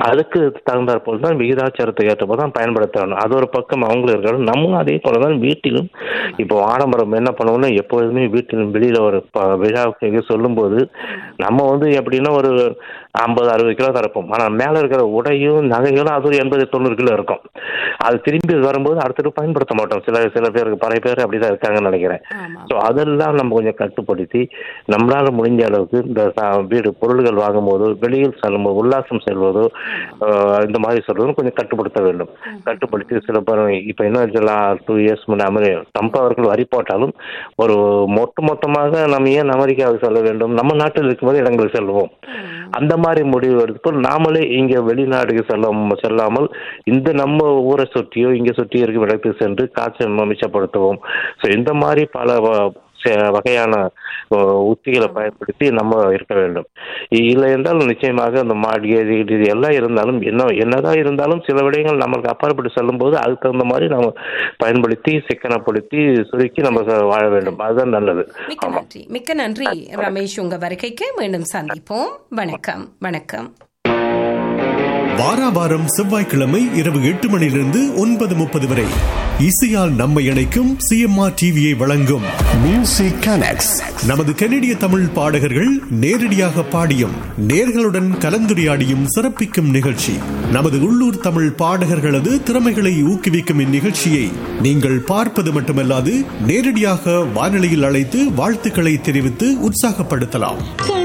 அதுக்கு தகுந்தாற்போல் தான் விகிதாச்சாரத்தை ஏற்றப்போ தான் பயன்படுத்த வேணும். அது ஒரு பக்கம் அவங்களும் இருக்கணும். நம்மளும் அதே போல தான் வீட்டிலும் இப்போ ஆடம்பரம் என்ன பண்ணுவோம்னா, எப்போதுமே வீட்டிலும் வெளியில் ஒரு விழாவுக்கு சொல்லும்போது நம்ம எப்படின்னா ஒரு 50-60 கிலோ தரப்போம். ஆனால் மேலே இருக்கிற உடையும் நகைகளும் அது ஒரு 80-90 கிலோ இருக்கும். அது திரும்பி வரும்போது அடுத்தது பயன்படுத்த மாட்டோம். சில பேருக்கு பல பேர் அப்படிதான் இருக்காங்கன்னு நினைக்கிறேன். ஸோ அதெல்லாம் நம்ம கொஞ்சம் கட்டுப்படுத்தி நம்மளால முடிஞ்ச அளவுக்கு இந்த வீடு பொருள்கள் வாங்கும்போதோ, வெளியில் செல்லும்போது, உல்லாசம் செல்வதோ, இந்த மாதிரி சொல்றதும் கொஞ்சம் கட்டுப்படுத்த வேண்டும். கட்டுப்படுத்தி சில பேர் இப்போ என்ன 2 இயர்ஸ் முன்னாடி ட்ரம்ப் அவர்கள் வரி போட்டாலும் ஒரு மொத்தமாக நம்ம ஏன் அமெரிக்காவுக்கு செல்ல வேண்டும், நம்ம நாட்டில் இருக்கும்போது இடங்களுக்கு செல்வோம். அந்த மாதிரி முடிவு எடுத்து நாமளே இங்க வெளிநாடுக்கு செல்லாமல் இந்த நம்ம ஊரை சுற்றியோ இங்க சுற்றியோ இருக்கும் இடத்துக்கு சென்று காசை மிச்சப்படுத்துவோம். ஸோ இந்த மாதிரி பல வகையான உத்திகளை பயன்படுத்தி நம்ம இருக்க வேண்டும். இல்லை என்றால் நிச்சயமாக அந்த மாடிகை இது எல்லாம் இருந்தாலும் என்னதான் இருந்தாலும் சில விடயங்கள் நம்மளுக்கு அப்பாற்பட்டு செல்லும் போது அதுக்கு தகுந்த மாதிரி நம்ம பயன்படுத்தி சிக்கனப்படுத்தி சுருக்கி நம்ம வாழ வேண்டும். அதுதான் நல்லது. மிக்க நன்றி ரமேஷ், உங்க வருகைக்கு மீண்டும் சந்திப்போம். வணக்கம். வணக்கம். வாராவாரம் செவ்வாய்க்கிழமை இரவு 8 மணியிலிருந்து 9:30 வரை இசையால் நம்மை இணைக்கும் சிஎம்ஆர் டிவியை வழங்கும் மியூசிக் கனெக்ட்ஸ். நமது கனடிய தமிழ் பாடகர்கள் நேரடியாக பாடியும் நேர்களுடன் கலந்துரையாடியும் சிறப்பிக்கும் நிகழ்ச்சி. நமது உள்ளூர் தமிழ் பாடகர்களது திறமைகளை ஊக்குவிக்கும் இந்நிகழ்ச்சியை நீங்கள் பார்ப்பது மட்டுமல்லாது நேரடியாக வானொலியில் அழைத்து வாழ்த்துக்களை தெரிவித்து உற்சாகப்படுத்தலாம்.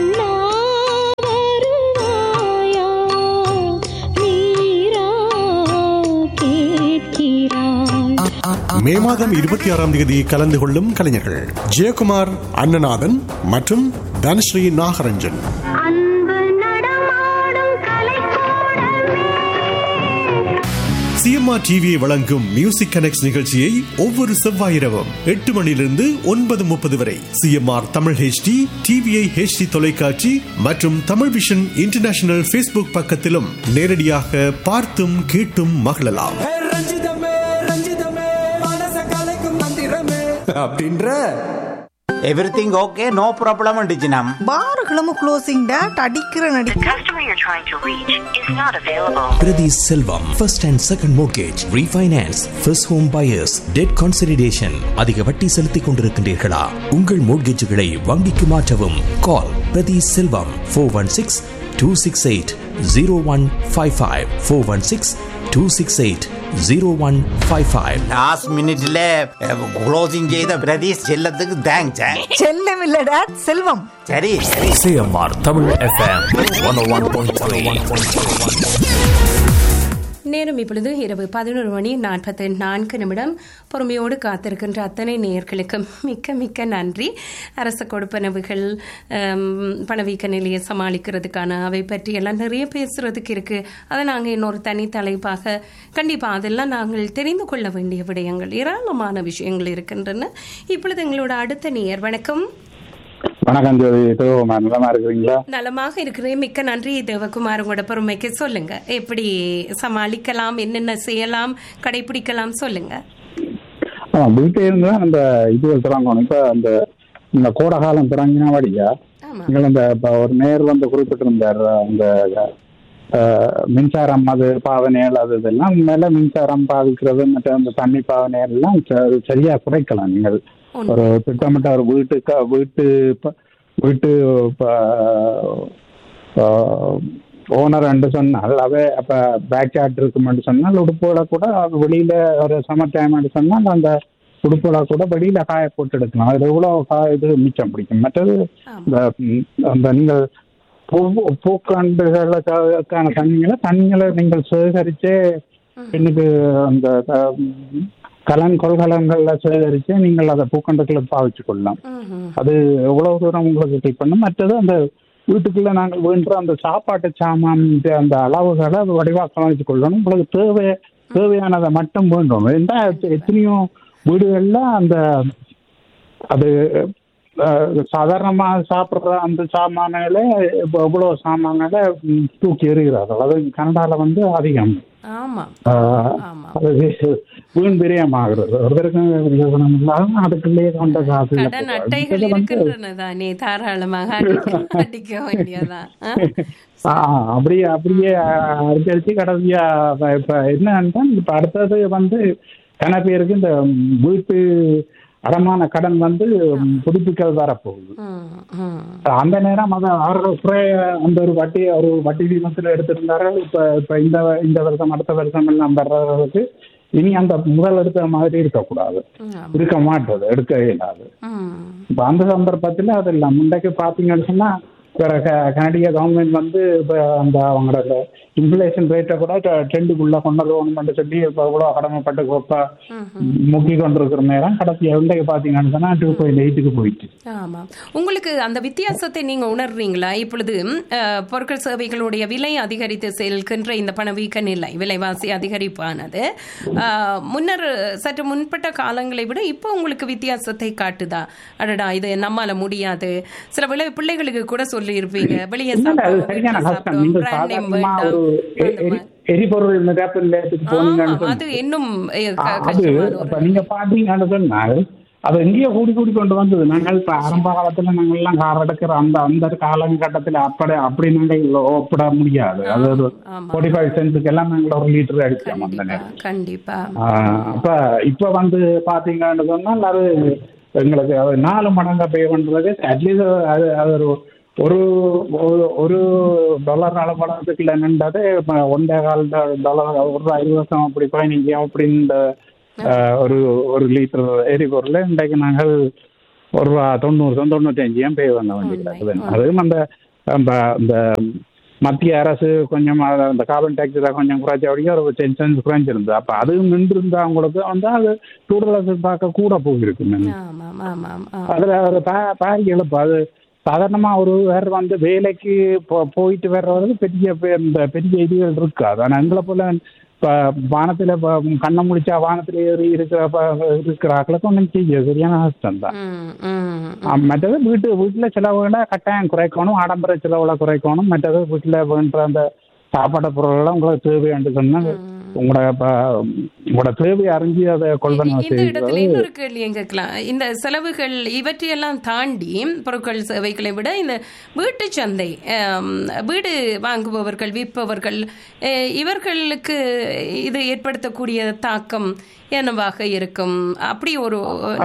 மே மாதம் 26ஆம் தேதி கலந்து கொள்ளும் கலைஞர்கள் ஜெயக்குமார், அண்ணநாதன் மற்றும் தனஸ்ரீ நாகரஞ்சன். சிஎம்ஆர் டிவியை வழங்கும் மியூசிக் கனெக்ட்ஸ் நிகழ்ச்சியை ஒவ்வொரு செவ்வாய் இரவும் 8 மணியிலிருந்து 9:30 வரை CMR Tamil HD, TVI HD தொலைக்காட்சி மற்றும் தமிழ் விஷன் இன்டர்நேஷனல் Facebook பக்கத்திலும் நேரடியாக பார்த்தும் கேட்டும் மகிழலாம். அப்படின்ற everything okay, no problem அண்டிச்சினம். பாருகளும் closing date அடிக்கிற நடி. The customer you're trying to reach is not available. Prati Selvam, first and second mortgage, refinance, first home buyers, debt consolidation. அதிக வட்டி செலுத்திக் கொண்டிருக்கின்றீர்களா? உங்கள் மோட்கேஜுகளை வங்கிக்கு மாற்றவும். கால் பிரதி செல்வம் 416-268-0155 416-268-0155. லாஸ்ட் மினிட்ல க்ளோசிங் செய்த பிரதீஷ் செல்லத்துக்கு தேங்க்ஸ். செல்லம் இல்ல டேட், செல்வம். சரி. CMR Tamil FM 101.3. நேரம் இப்பொழுது இரவு 11:44. பொறுமையோடு காத்திருக்கின்ற அத்தனை நேயர்களுக்கு மிக்க மிக்க நன்றி. அரச கொடுப்பனவுகள், பணவீக்க நிலையை சமாளிக்கிறதுக்கான அவை பற்றி எல்லாம் நிறைய பேசுறதுக்கு இருக்கு. அதை நாங்கள் இன்னொரு தனி தலைப்பாக கண்டிப்பாக அதெல்லாம் நாங்கள் தெரிந்து கொள்ள வேண்டிய விடயங்கள், ஏராளமான விஷயங்கள் இருக்கின்றன. இப்பொழுது எங்களோட அடுத்த நேயர். வணக்கம். வணக்கம் ஜோதி, நலமா இருக்கிறீங்களா? நலமாக இருக்கிறேன், மிக்க நன்றி தேவகுமார். உங்களோட பொறுமைக்கு சொல்லுங்க, எப்படி சமாளிக்கலாம், என்னென்ன செய்யலாம், கடைபிடிக்கலாம் சொல்லுங்க. வீட்டை இருந்து அந்த இதுகள் தொடங்கணும். இப்ப இந்த கோடை காலம் தொடங்கினா வழியா நீங்கள் இந்த ஒரு நேர் குறிப்பிட்டிருந்தார் அந்த மின்சாரம் அது பாவனைகள் அது இதெல்லாம் மேல மின்சாரம் பாதிக்கிறது மற்ற அந்த தண்ணி பாவனைகள் எல்லாம் சரியா குறைக்கலாம். நீங்கள் ஒரு திட்டமிட்ட ஒரு வீட்டு ஓனர் என்று சொன்னால் அவை அப்ப பேக் யார்ட் இருக்கும் சொன்னால் உடுப்புகளை கூட வெளியில ஒரு சம்மர் டைம் சொன்னால் அந்த உடுப்புகளை கூட வெளியில காய போட்டு எடுக்கலாம். அது எவ்வளவு இது மிச்சம் பிடிக்கும். மற்றது அந்த நீங்கள் பூக்காண்டுகளுக்கான தண்ணிகளை நீங்கள் சேகரிச்சே இன்னைக்கு அந்த கொள்கலன்கள்ல சேகரிச்சு நீங்கள் அதை பூக்கண்டுகளை பாவிச்சு கொள்ளலாம். அது எவ்வளவு தூரம் உங்களுக்கு ஹெல்ப் பண்ணும். மற்றது அந்த வீட்டுக்குள்ள நாங்கள் வேண்ட அந்த சாப்பாட்டு சாமான் அந்த அளவுகளை அது வடிவாக்கம் வச்சு கொள்ளணும். உங்களுக்கு தேவையானதை மட்டும் வேண்டும். எத்தனையோ வீடுகள்ல அந்த அது சாதாரணமா சாப்பிடுற அந்த சாமான்களை எவ்வளவு சாமான்களை தூக்கி எறிகிறார்கள். அது கனடால வந்து அதிகம். வீண் பிரியமாகிறது. ஒருத்தருக்கும் அதுக்குள்ளேயே கொண்ட காசு அப்படியே அடிச்சு கடைசியா இப்ப என்னன்னா இப்ப அடுத்தது வந்து கன பேருக்கு இந்த வீட்டு அடமான கடன் வந்து புதுப்பிக்கல் வரப்போகுது. அந்த நேரம் அதை அந்த ஒரு வட்டி வீதத்துல எடுத்திருந்தாரு. இப்ப இந்த வருஷம் அடுத்த வருஷம் எல்லாம் வர்றதுக்கு இனி அந்த முதல் எடுத்த மாதிரி இருக்கக்கூடாது, இருக்க மாட்டது, எடுக்கவே இல்லாது. இப்ப அந்த சந்தர்ப்பத்துல அது இல்லை. முன்னைக்கு பாத்தீங்கன்னு சொன்னா கனடிய கவர்மெண்ட் வந்து இப்போ அந்த அவங்களோட இன்ஃப்ளேஷன் ரேட்டை கூட 10% கொண்டு வரணும்னு சொல்லி இப்போ கூட கடமைப்பட்டு முக்கி கொண்டிருக்கிற நேரம் கடைசி எவ்வளோ பார்த்தீங்கன்னு சொன்னால் 2.8 போயிடுச்சு. ஆமாம். உங்களுக்கு அந்த வித்தியாசத்தை நீங்கள் உணர்றீங்களா? இப்பொழுது பொருட்கள் சேவைகளுடைய விலை அதிகரித்து செல்கின்ற இந்த பணவீக்க நிலை, விலைவாசி அதிகரிப்பானது முன்னர் சற்று முன்பட்ட காலங்களை விட இப்போ உங்களுக்கு வித்தியாசத்தை காட்டுதா? அடடா இது நம்மால முடியாது. சில பிள்ளைகளுக்கு கூட சொல்லியிருப்பீங்க வெளியே எரிபொருள் நிரப்பத்துக்கு போனீங்க, அது இன்னும் நீங்க பாத்தீங்கன்னு சொன்னால் அது எங்கேயோ கூடி கொண்டு வந்தது. நாங்கள் இப்ப ஆரம்ப காலத்துல நாங்கள் எல்லாம் கார் எடுக்கிற அந்த காலகட்டத்துல அப்படி நாங்கள் ஒப்பிட முடியாது. அது ஒரு 45 சென்ட்ஸுக்கு எல்லாம் நாங்கள் 1 லிட்டர் அடிச்சோம் அந்த நேரம். கண்டிப்பா. அப்ப இப்ப வந்து பாத்தீங்கன்னு சொன்னால் அது எங்களுக்கு 4 மடங்கா பே பண்றது. அட்லீஸ்ட் அது ஒரு டாலர் அளப்படத்துக்கு இல்லைன்றது $1.25 $1 அப்படி பயணிங்க அப்படின்ற ஒரு லிட்டர் எரிபொருள் இன்றைக்கு நாங்கள் $1.90 பே பண்ண வேண்டியது. அதுவும் அந்த மத்திய அரசு கொஞ்சம் அந்த கார்பன் டேக்ஸ் கொஞ்சம் குறைச்ச வரைக்கும் ஒரு 10 cents குறைஞ்சிருந்தது. அப்ப அதுவும் நின்றுருந்தா அவங்களுக்கு வந்து அது கூடுதல் பார்க்க கூட போயிருக்கும். அதுல ஒரு பாரி எழுப்பு. அது சாதாரணமா ஒரு வேறு வந்து வேலைக்கு போயிட்டு வர்றவருக்கு பெரிய இதுகள் இருக்காது. ஆனால் எங்களை போல இப்போ வானத்தில் கண்ணை முடிச்சா வானத்தில் ஏறி இருக்கிறாக்களுக்கு ஒன்றும் செய்ய சரியான கஷ்டம் தான். மற்றது வீட்டில் செலவுகளை கட்டாயம் குறைக்கணும், ஆடம்பர செலவுகளை குறைக்கணும். மற்றது வீட்டில் வேண்ட அந்த சாப்பாடு பொருள்கள்லாம் உங்களுக்கு தேவையாண்டு சொன்னால் உங்களோட தேவையை அறிஞ்சு அதை கொள்வன செய்யறது. இன்னொரு கேள்வி கேட்கலாம். இந்த செலவுகள் இவற்றையெல்லாம் தாண்டி பொருட்கள் சேவைகளை விட இந்த வீட்டு சந்தை, வீடு வாங்குபவர்கள் விற்பவர்கள் இவர்களுக்கு இது ஏற்படுத்தக்கூடிய தாக்கம் என்னவாக இருக்கும்? அப்படி ஒரு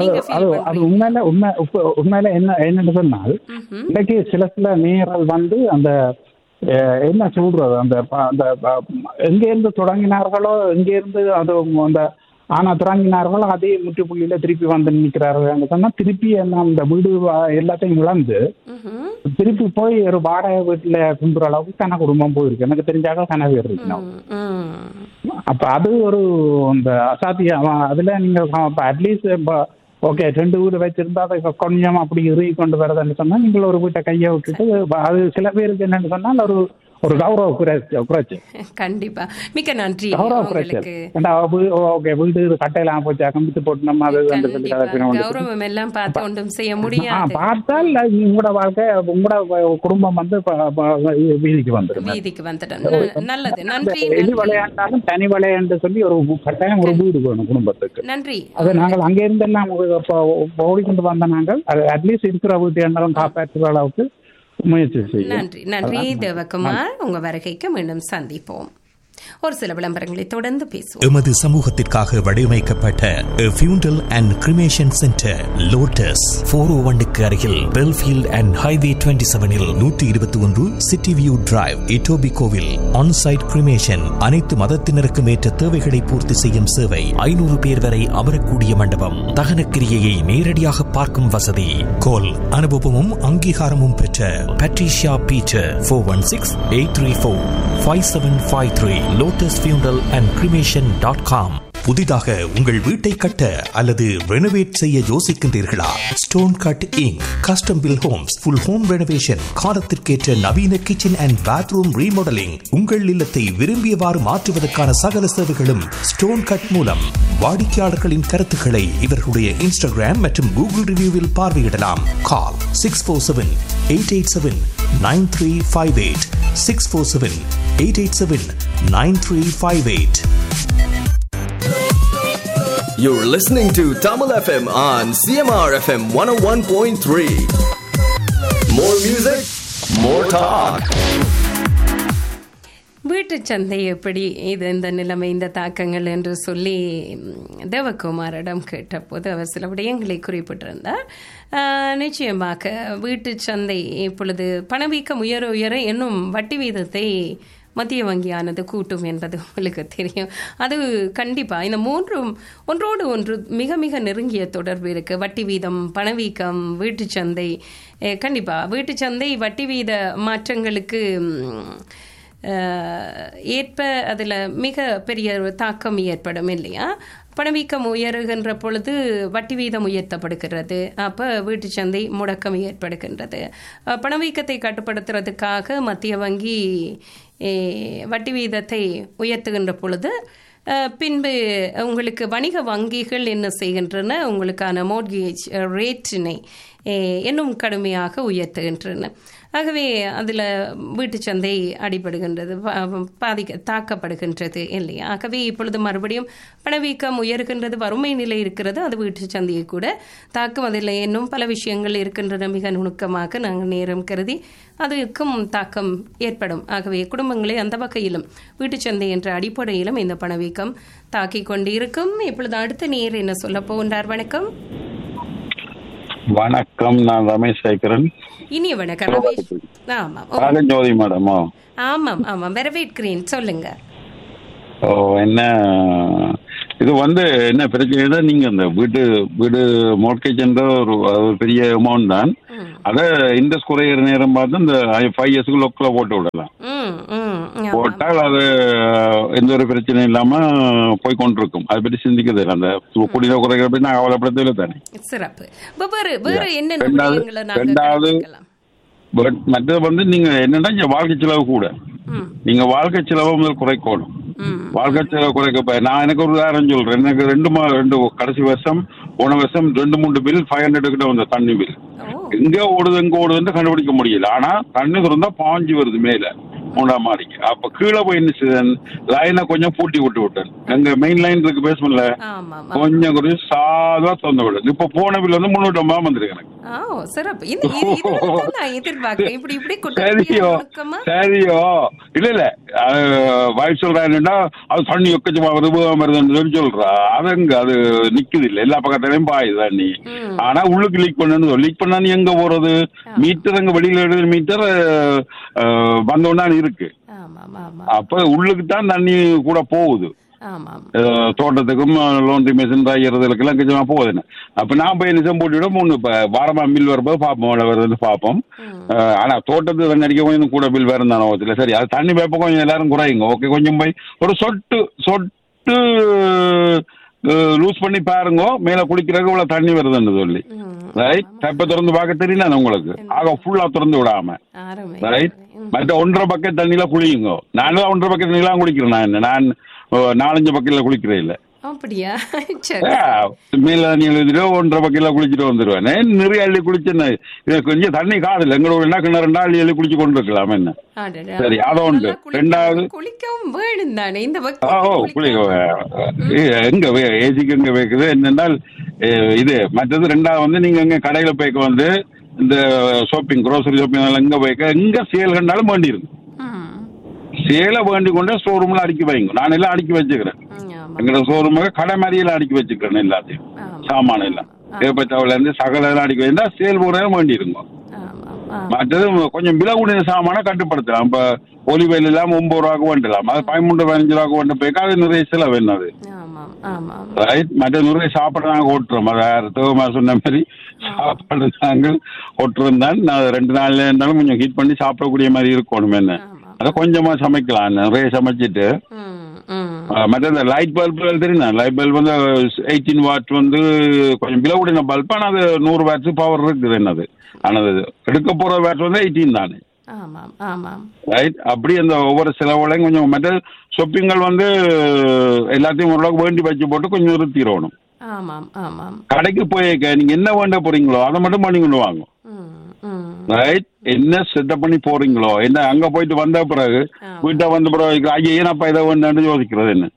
உண்மையில என்னன்னு சொன்னால் இன்னைக்கு சில நேரம் வந்து அந்த என்ன சொல்றது அந்த எங்கேருந்து தொடங்கினார்களோ எங்கேருந்து அது அந்த தொடங்கினார்களோ அதே முற்றுப்புள்ளியில திருப்பி வந்து நிற்கிறார்கள் சொன்னா திருப்பி என்ன அந்த வீடு எல்லாத்தையும் இழந்து திருப்பி போய் ஒரு வாடகை வீட்டுல கும்புற அளவுக்கு கன குடும்பம் போயிருக்கு. எனக்கு தெரிஞ்சாக கன பேர் இருக்கணும். அப்ப அது ஒரு அந்த அசாத்தியம். அதுல நீங்க அட்லீஸ்ட் ஓகே 2 வீடு வச்சிருந்தா அதை கொஞ்சம் அப்படி இறுகி கொண்டு வரதுன்னு சொன்னா நீங்கள் ஒரு வீட்டை கையை விட்டுட்டு அது சில பேருக்கு என்னன்னு சொன்னால் ஒரு கௌரவ குறைச்சு. கண்டிப்பா. மிக்க நன்றி. வீடு கட்டையெல்லாம் போச்சு கம்பித்து போட்டு நம்ம கௌரவம் எல்லாம் பார்த்து ஒன்றும் செய்ய முடியாது. பார்த்தால் உங்களோட வாழ்க்கை உங்களோட குடும்பம் வந்து வீதிக்கு வந்துடும். நல்லது. நன்றி. வெளி விளையாண்டாலும் தனி விளையாண்டு சொல்லி ஒரு கட்டாயம் ஒரு வீடு வேணும் குடும்பத்துக்கு. நன்றி. அது நாங்கள் அங்கே இருந்தெல்லாம் ஓடிக்கொண்டு வந்த நாங்கள் அட்லீஸ்ட் இருக்கிற வீட்டு எண்ணாலும் காப்பாற்றுற அளவுக்கு நன்றி. நன்றி தேவகுமார். உங்க வருகைக்கு மீண்டும் சந்திப்போம். ஒரு சில விளம்பரங்களை தொடர்ந்து பேசுவோம். எமது சமூகத்திற்காக வடிவமைக்கப்பட்ட ஃபியூண்டல் அண்ட் கிரிமேஷன் சென்டர் லோட்டஸ் 401 அருகில் Belfield and highway 27 121 city view drive இட்டோபிகோவில் onsite cremation. அனைத்து மதத்தினருக்கும் ஏற்ற தேவைகளை பூர்த்தி செய்யும் சேவை. 500 பேர் வரை அமரக்கூடிய மண்டபம். தகன கிரியையை நேரடியாக பார்க்கும் வசதி. கோல் அனுபவமும் அங்கீகாரமும் பெற்ற Patricia Peter 416-834-5753 lotusfuneral and cremation.com. புதிதாக உங்கள் வீட்டை கட்ட அல்லது ரெனோவேட் செய்ய யோசிக்கின்றீர்களா? Stone cut ink custom bill Holmes full home renovation, காலத்திற்கேற்ற நவீன கிச்சன் அண்ட் பாத்ரூம் ரீமாடலிங், உங்கள் இல்லத்தை விரும்பியவாறு மாற்றுவதற்கான சகல சேவைகளும் ஸ்டோன் கட் மூலம். வாடிக்கையாளர்களின் கருத்துக்களை இவர்களுடைய இன்ஸ்டாகிராம் மற்றும் கூகுள் ரிவ்யூவில் பார்வையிடலாம். கால் 647-887-9358 647-887-9358. You're listening to Tamil FM on CMR FM 101.3. More music, more talk. வீட்டு சந்தை எப்படி இது இந்த நிலைமை இந்த தாக்கங்கள் என்று சொல்லி தேவகுமாரிடம் கேட்டபோது அவர் சில விடயங்களை குறிப்பிட்டிருந்தார். நிச்சயமாக வீட்டு சந்தை இப்பொழுது பணவீக்கம் உயர உயர இன்னும் வட்டி வீதத்தை மத்திய வங்கியானது கூட்டும் என்பது உங்களுக்கு தெரியும். அது கண்டிப்பாக இந்த மூன்றும் ஒன்றோடு ஒன்று மிக மிக நெருங்கிய தொடர்பு இருக்குது. வட்டி வீதம், பணவீக்கம், வீட்டு சந்தை. கண்டிப்பாக வீட்டு சந்தை வட்டி வீத மாற்றங்களுக்கு ஏற்ப அதில் மிக பெரிய தாக்கம் ஏற்படும் இல்லையா? பணவீக்கம் உயருகின்ற பொழுது வட்டி வீதம் உயர்த்தப்படுகிறது. அப்போ வீட்டு சந்தை முடக்கம் ஏற்படுகின்றது. பணவீக்கத்தை கட்டுப்படுத்துறதுக்காக மத்திய வங்கி வட்டி வீதத்தை உயர்த்துகின்ற பொழுது பின்பு உங்களுக்கு வணிக வங்கிகள் என்ன செய்கின்றன, உங்களுக்கான மோர்கேஜ் ரேட்டினை இன்னும் கடுமையாக உயர்த்துகின்றன. ஆகவே அதில் வீட்டு சந்தை அடிபடுகின்றது, தாக்கப்படுகின்றது இல்லையா? ஆகவே இப்பொழுது மறுபடியும் பணவீக்கம் உயர்கின்றது, வறுமை நிலை இருக்கிறது, அது வீட்டு சந்தையை கூட தாக்கம். அதில் இன்னும் பல விஷயங்கள் இருக்கின்றன. மிக நுணுக்கமாக நாங்கள் நேரம் கருதி அதுக்கும் தாக்கம் ஏற்படும். ஆகவே குடும்பங்களை அந்த வகையிலும் வீட்டு சந்தை என்ற அடிப்படையிலும் இந்த பணவீக்கம் தாக்கிக் கொண்டு இருக்கும். இப்பொழுது அடுத்த நேர் என்ன சொல்ல போகின்றார்? வணக்கம். வணக்கம், நான் ரமேஷ் சேகரன். இனிய வணக்கம் ரமேஷ். ஆமாம் ஜோதி மேடமா? ஆமாம் ஆமாம், வரவேற்கிறேன், சொல்லுங்க. என்ன இது என்ன பிரச்சனை, நீங்க இந்த வீடு மோர்கேஜ்ன்ற ஒரு பெரிய அமௌண்ட் தான். அதை இன்ட்ரெஸ்ட் குறையிற நேரம் பார்த்து இந்த 5 இயர்ஸ்க்கு லொக்கில் போட்டு விடலாம். போட்டால் அது எந்த ஒரு பிரச்சனையும் இல்லாம போய் கொண்டிருக்கும். அதை பற்றி சிந்திக்கிறது இல்லை. அந்த குடியில குறைக்கிற பற்றி நான் கவலைப்படுத்தல தானே. சிறப்பு. ரெண்டாவது மற்றது நீங்க என்னன்னா வாழ்க்கை செலவு கூட, நீங்க வாழ்க்கை செலவை முதல் குறைக்கணும். வாழ்க்கை செலவு குறைக்க நான் எனக்கு ஒரு உதாரணம் சொல்றேன். எனக்கு ரெண்டு கடைசி வருஷம் போன வருஷம் 2-3 பில் 500 கிட்ட வந்த தண்ணி பில். எங்க ஓடுதுன்னு கண்டுபிடிக்க முடியல. ஆனா தண்ணி திறந்தா பாஞ்சு வருது மேல 3ஆம் மாடிக்கு. அப்ப கீழே போய் என்ன லைனை கொஞ்சம் பூட்டி விட்டேன். எங்க மெயின் லைன் இருக்கு பேஸ்மெண்ட்ல, கொஞ்சம் கொஞ்சம் சாதா திறந்து விடுது. இப்ப போன பில் 350 வந்திருக்கு எனக்கு. சரியோ இல்ல வாய்ஸ் சொல்றா, அது தண்ணி எக்கச்சமா வருதுன்னு சொல்லி சொல்றா. அதுங்க அது நிக்குது இல்ல, எல்லா பக்கத்துலயும் பாயுது தண்ணி. ஆனா உள்ளுக்கு லீக் பண்ணா நீ எங்க போறது? மீட்டர் அங்க வெளியில எழுது மீட்டர் வந்தோன்னா இருக்கு. அப்ப உள்ளுக்கு தான் தண்ணி கூட போகுது. தோட்டத்துக்கும் லோன்ட்ரி மிஷின் தைக்கிறதுக்கெல்லாம் கொஞ்சமா போகுதுன்னு. அப்ப நான் போய் நிஜம் போட்டுவிடும். இப்ப வாரமா பில் வரும்போது பார்ப்போம், வருதுன்னு பார்ப்போம். ஆனா தோட்டத்துக்கு தண்ணி அடிக்க கொஞ்சம் கூட பில் வேறு தானே. சரி, அது தண்ணி பேப்ப கொஞ்சம் எல்லாரும் குறையுங்க. ஓகே, கொஞ்சம் போய் ஒரு சொட்டு லூஸ் பண்ணி பாருங்க, மேல குளிக்கிறதுக்கு இவ்வளவு தண்ணி வருதுன்னு சொல்லி. ரைட், தப்ப திறந்து பார்க்க தெரியல உங்களுக்கு. ஆக ஃபுல்லா திறந்து விடாம. ரைட், மற்ற 1.5 பக்கெட் தண்ணியில குளியுங்க. நானும் 1.5 பக்கெட் தண்ணிலாம் குளிக்கிறேன். நான் 4-5 பக்கெட்ல குளிக்கிறேன் இல்ல. அப்படியா? மேல தண்ணி எழுதிட்டு 1.5 பக்கெட்ல குளிச்சுட்டு வந்துருவேன். நிறைய அள்ளி குளிச்சேன்னு கொஞ்சம் தண்ணி காதில்ல. எங்களோட என்ன கிணறு 2 அள்ளி குளிச்சு கொண்டு இருக்கலாம். என்ன சரி, அதை உண்டு. ரெண்டாவது எங்க ஏசிக்கு எங்க வைக்குது என்னென்னால் இது. மற்றது ரெண்டாவது நீங்க எங்க கடையில போய்க்க இந்த ஷாப்பிங், குரோசரி ஷாப்பிங் எங்க போய்க்க எங்க சேல் கண்டாலும் வேண்டி இருக்கு. சேலை வேண்டி கொண்டு ஸ்டோர் ரூம்ல அடுக்கி வைங்க. நான் எல்லாம் அடுக்கி வச்சுக்கிறேன். எங்களோட ஸ்டோர் ரூமுக்கு கடை மாதிரியெல்லாம் அடுக்கி வச்சுக்கிறேன். எல்லாத்தையும் சாமான எல்லாம் ஏப்பச்சாவில இருந்து சகல எல்லாம் அடுக்கி வைந்தா சேல் போட வேண்டி இருக்கும். மற்றது கொஞ்சம் விலை கூடிய சாமான கட்டுப்படுத்தலாம். இப்ப ஒலிவெயில் எல்லாம் 9 ரூபாய்க்கு வேண்டலாம். அது 13-15 ரூபாய்க்கு வேண்ட போய்க்க அது நிறைய செலவு என்னது. ரைட், மற்ற நிறைய சாப்பாடு நாங்கள் ஓட்டுறோம். அதை சொன்ன மாதிரி சாப்பாடு நாங்கள் ஓட்டுறோம் தான். 2 நாள்ல இருந்தாலும் கொஞ்சம் ஹீட் பண்ணி சாப்பிடக்கூடிய மாதிரி இருக்கணும். என்ன அதை கொஞ்சமா சமைக்கலாம். நிறைய சமைச்சிட்டு மற்ற இந்த லைட் பல்புகள் தெரியும். லைட் பல்ப் வந்து 18 வாட் வந்து கொஞ்சம் விலை கூடின பல்ப். ஆனால் அது 100 வாட்ஸ் பவர் இருக்குது. என்னது ஆனால் எடுக்க போற வாட் வந்து 18 தானே. ரைட். அப்படி அந்த ஒவ்வொரு செலவுகளையும் கொஞ்சம் மற்ற ஷாப்பிங்கள் வந்து எல்லாத்தையும் ஓரளவுக்கு வேண்டி வச்சு போட்டு கொஞ்சம் நிறுத்திடணும். கடைக்கு போய் நீங்க என்ன வேண்ட போறீங்களோ அதை மட்டும் பண்ணி கொண்டு வாங்க. ரைட். என்ன செட்டப் பண்ணி போறீங்களோ, என்ன அங்க போயிட்டு வந்த பிறகு வீட்டை வந்த பிறகு ஐயா ஏனப்பா இதை வேண்டான்னு யோசிக்கிறது என்ன.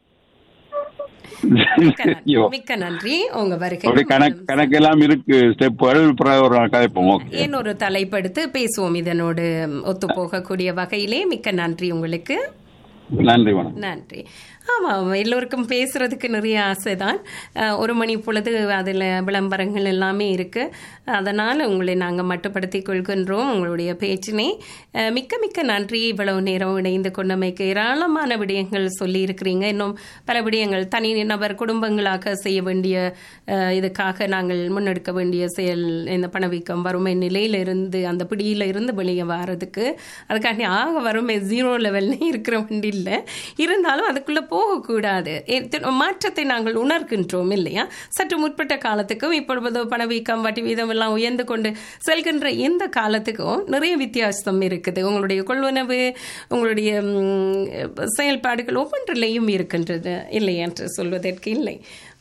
மிக்க நன்றி. உங்க வருகை கணக்கு எல்லாம் இருக்கு, ஸ்டெப்புகள் கதைப்போம். இன்னொரு தலைப்படுத்து பேசுவோம் இதனோடு ஒத்து போகக்கூடிய வகையிலே. மிக்க நன்றி உங்களுக்கு. நன்றி. நன்றி. ஆமாம், எல்லோருக்கும் பேசுறதுக்கு நிறைய ஆசைதான். 1 மணி பொழுது அதில் விளம்பரங்கள் எல்லாமே இருக்குது. அதனால் உங்களை நாங்கள் மட்டுப்படுத்தி கொள்கின்றோம் உங்களுடைய பேச்சினை. மிக்க மிக்க நன்றி. இவ்வளவு நேரம் இணைந்து கொண்டமைக்கு ஏராளமான விடயங்கள் சொல்லியிருக்கிறீங்க. இன்னும் பல விடயங்கள் தனிநபர் குடும்பங்களாக செய்ய வேண்டிய இதுக்காக நாங்கள் முன்னெடுக்க வேண்டிய செயல், இந்த பணவீக்கம் வறுமை நிலையிலிருந்து அந்த பிடியில இருந்து வெளியே வர்றதுக்கு அதுக்காண்டி வறுமை 0 லெவல்னு இருக்கிற வேண்டி இல்லை. இருந்தாலும் அதுக்குள்ளே போகக்கூடாது. மாற்றத்தை நாங்கள் உணர்கின்றோம் இல்லையா? சற்று முற்பட்ட காலத்துக்கும் இப்பொழுது பணவீக்கம் வட்டி வீதம் எல்லாம் உயர்ந்து கொண்டு செல்கின்ற இந்த காலத்துக்கும் நிறைய வித்தியாசம் இருக்குது. உங்களுடைய கொள்வனவு, உங்களுடைய செயல்பாடுகள் ஒவ்வொன்றிலையும் இருக்கின்றது இல்லை என்று சொல்வதற்கு இல்லை.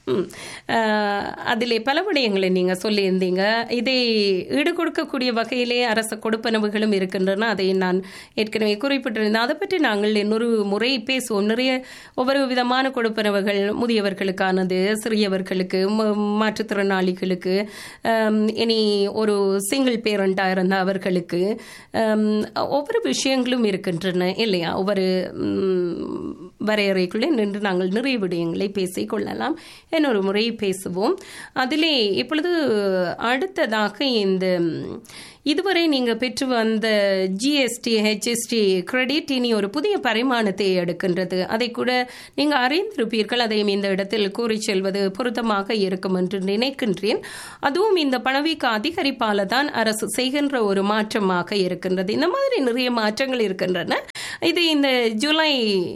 அதிலே பல விடயங்களை நீங்கள் சொல்லியிருந்தீங்க. இதை ஈடு கொடுக்கக்கூடிய வகையிலே அரச கொடுப்பனவுகளும் இருக்கின்றன. அதை நான் ஏற்கனவே குறிப்பிட்டிருந்தேன். அதை பற்றி நாங்கள் இன்னொரு முறை பேசுவோம். நிறைய ஒவ்வொரு விதமான கொடுப்பனவுகள், முதியவர்களுக்கானது, சிறியவர்களுக்கு, மாற்றுத்திறனாளிகளுக்கு, இனி ஒரு சிங்கிள் பேரண்டாக இருந்த அவர்களுக்கு ஒவ்வொரு விஷயங்களும் இருக்கின்றன இல்லையா? ஒவ்வொரு வரையறைக்குள்ளே நின்று நாங்கள் நிறைய விடயங்களை பேசிக்கொள்ளலாம். இன்னொரு முறை பேசுவோம். அதிலே இப்பொழுது அடுத்ததாக இந்த இதுவரை நீங்கள் பெற்று வந்த ஜிஎஸ்டி, ஹெச்எஸ்டி கிரெடிட் இனி ஒரு புதிய பரிமாணத்தை எடுக்கின்றது. அதை கூட நீங்கள் அறிந்திருப்பீர்கள். அதையும் இந்த இடத்தில் கூறி செல்வது பொருத்தமாக இருக்கும் என்று நினைக்கின்றேன். அதுவும் இந்த பணவீக்க அதிகரிப்பால் தான் அரசு செய்கின்ற ஒரு மாற்றமாக இருக்கின்றது. இந்த மாதிரி நிறைய மாற்றங்கள் இருக்கின்றன. இது இந்த ஜூலை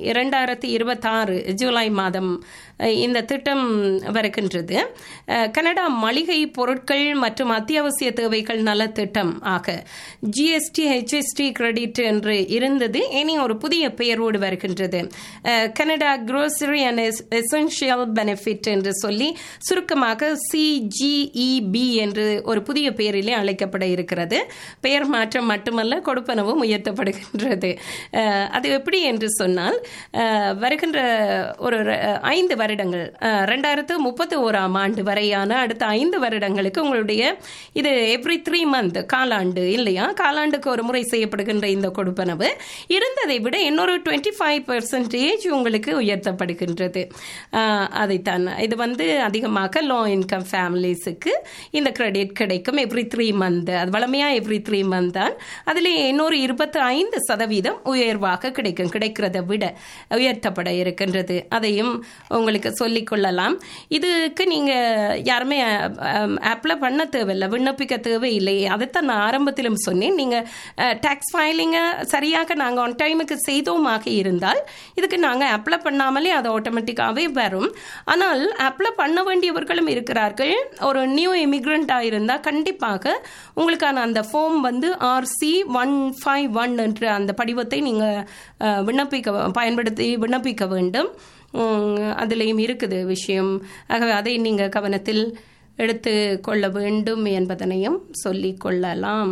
2026 ஜூலை மாதம் இந்த திட்டம் வருகின்றது. கனடா மளிகை பொருட்கள் மற்றும் அத்தியாவசிய தேவைகள் நல திட்டம் ஆக ஜிஎஸ்டி, ஹெச்எஸ்டி கிரெடிட் என்று இருந்தது. இனி ஒரு புதிய பெயரோடு வருகின்றது. Canada grocery and essential benefit என்று சொல்லி சுருக்கமாக CGEB என்று ஒரு புதிய பெயரிலே அழைக்கப்பட இருக்கிறது. பெயர் மாற்றம் மட்டுமல்ல, கொடுப்பனவும் உயர்த்தப்படுகின்றது. அது எப்படி என்று சொன்னால், வருகின்ற ஒரு 5 வருடங்கள் 2031 ஆண்டு வரையான அடுத்த 5 வருடங்களுக்கு உங்களுடைய இது எவ்ரி 3 மந்த் காலாண்டு இல்லையா? காலாண்டுக்கு ஒரு முறை செய்யப்படுகின்ற இந்த கொடுப்பனவு இருந்ததை விட இன்னொரு 25% உங்களுக்கு உயர்த்தப்படுகின்றது. அதைத்தான் இது அதிகமாக லோ இன்கம் ஃபேமிலிஸுக்கு இந்த கிரெடிட் கிடைக்கும் எவ்ரி 3 மந்த். அது வளமையாக எவ்ரி 3 மந்த் தான். அதில் இன்னொரு 25% உயர்வாக கிடைக்கிறதை விட உயர்த்தப்பட இருக்கின்றது. அதையும் உங்களுக்கு சொல்லிக் கொள்ளலாம். இதுக்கு நீங்கள் யாருமே அப்ளை பண்ண தேவையில்லை, விண்ணப்பிக்க தேவையில்லை. அதைத்தான் நான் ஆரம்பத்திலும் சொன்னேன். நீங்கள் டேக்ஸ் ஃபைலிங்கை சரியாக நாங்கள் ஆன் டைமுக்கு செய்தோமாக இருந்தால் இதுக்கு நாங்கள் அப்ளை பண்ணாமலே அது ஆட்டோமேட்டிக்காகவே வரும். ஆனால் அப்ளை பண்ண வேண்டியவர்களும் இருக்கிறார்கள். ஒரு நியூ இமிக்ரெண்ட்டாக இருந்தால் கண்டிப்பாக உங்களுக்கான அந்த ஃபார்ம் RC151 என்ற அந்த படிவத்தை நீங்கள் பயன்படுத்தி விண்ணப்பிக்க வேண்டும். அதிலையும் இருக்குது விஷயம். ஆகவே அதை நீங்கள் கவனத்தில் எடுத்து கொள்ள வேண்டும் என்பதனையும் சொல்லிக் கொள்ளலாம்.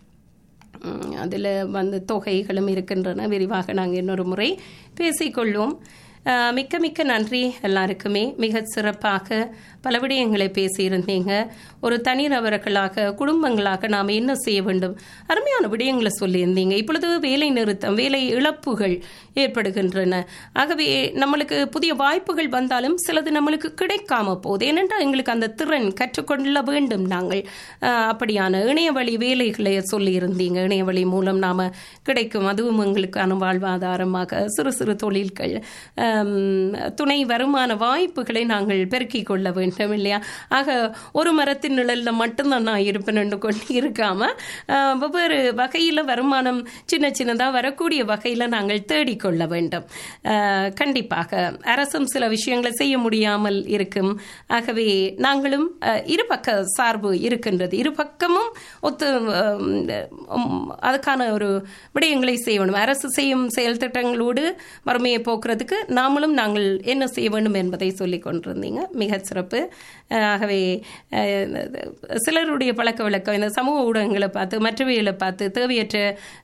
அதில் தொகைகளும் இருக்கின்றன. விரிவாக நாங்கள் இன்னொரு முறை பேசிக்கொள்வோம். மிக்க மிக்க நன்றி எல்லாருக்குமே. மிக சிறப்பாக பல விடயங்களை பேசியிருந்தீங்க. ஒரு தனிநபர்களாக, குடும்பங்களாக நாம் என்ன செய்ய வேண்டும், அருமையான விடயங்களை சொல்லியிருந்தீங்க. இப்பொழுது வேலை நிறுத்தம், வேலை இழப்புகள் ஏற்படுகின்றன. ஆகவே நம்மளுக்கு புதிய வாய்ப்புகள் வந்தாலும் சிலது நம்மளுக்கு கிடைக்காம போகுது. ஏனென்றால் எங்களுக்கு அந்த திறன் கற்றுக்கொள்ள வேண்டும். நாங்கள் அப்படியான இணையவழி வேலைகளை சொல்லியிருந்தீங்க. இணையவழி மூலம் நாம் கிடைக்கும், அதுவும் எங்களுக்கான வாழ்வாதாரமாக சிறு சிறு தொழில்கள் துணை வருமான வாய்ப்புகளை நாங்கள் பெருக்கிக் கொள்ள வேண்டும் இல்லையா? ஆக ஒரு மரத்தின் நிழலில் மட்டும்தான் நான் இருப்பேன் கொண்டு இருக்காமல் வெவ்வேறு வகையில் வருமானம் சின்ன சின்னதாக வரக்கூடிய வகையில் நாங்கள் தேடிக்கொள்ள வேண்டும். கண்டிப்பாக அரசும் சில விஷயங்களை செய்ய முடியாமல் இருக்கும். ஆகவே நாங்களும் இருபக்க சார்பு இருக்கின்றது, இருபக்கமும் ஒத்து அதுக்கான ஒரு விடயங்களை செய்யணும். அரசு செய்யும் செயல் திட்டங்களோடு வறுமையை போக்குறதுக்கு நாங்கள் என்ன செய்ய வேண்டும் என்பதை சொல்லிக் கொண்டிருந்தீங்க. மிக சிறப்பு. ஆகவே சிலருடைய பழக்க வழக்கம் இந்த சமூக ஊடகங்களை பார்த்து மற்றவைகளை பார்த்து தேவையற்ற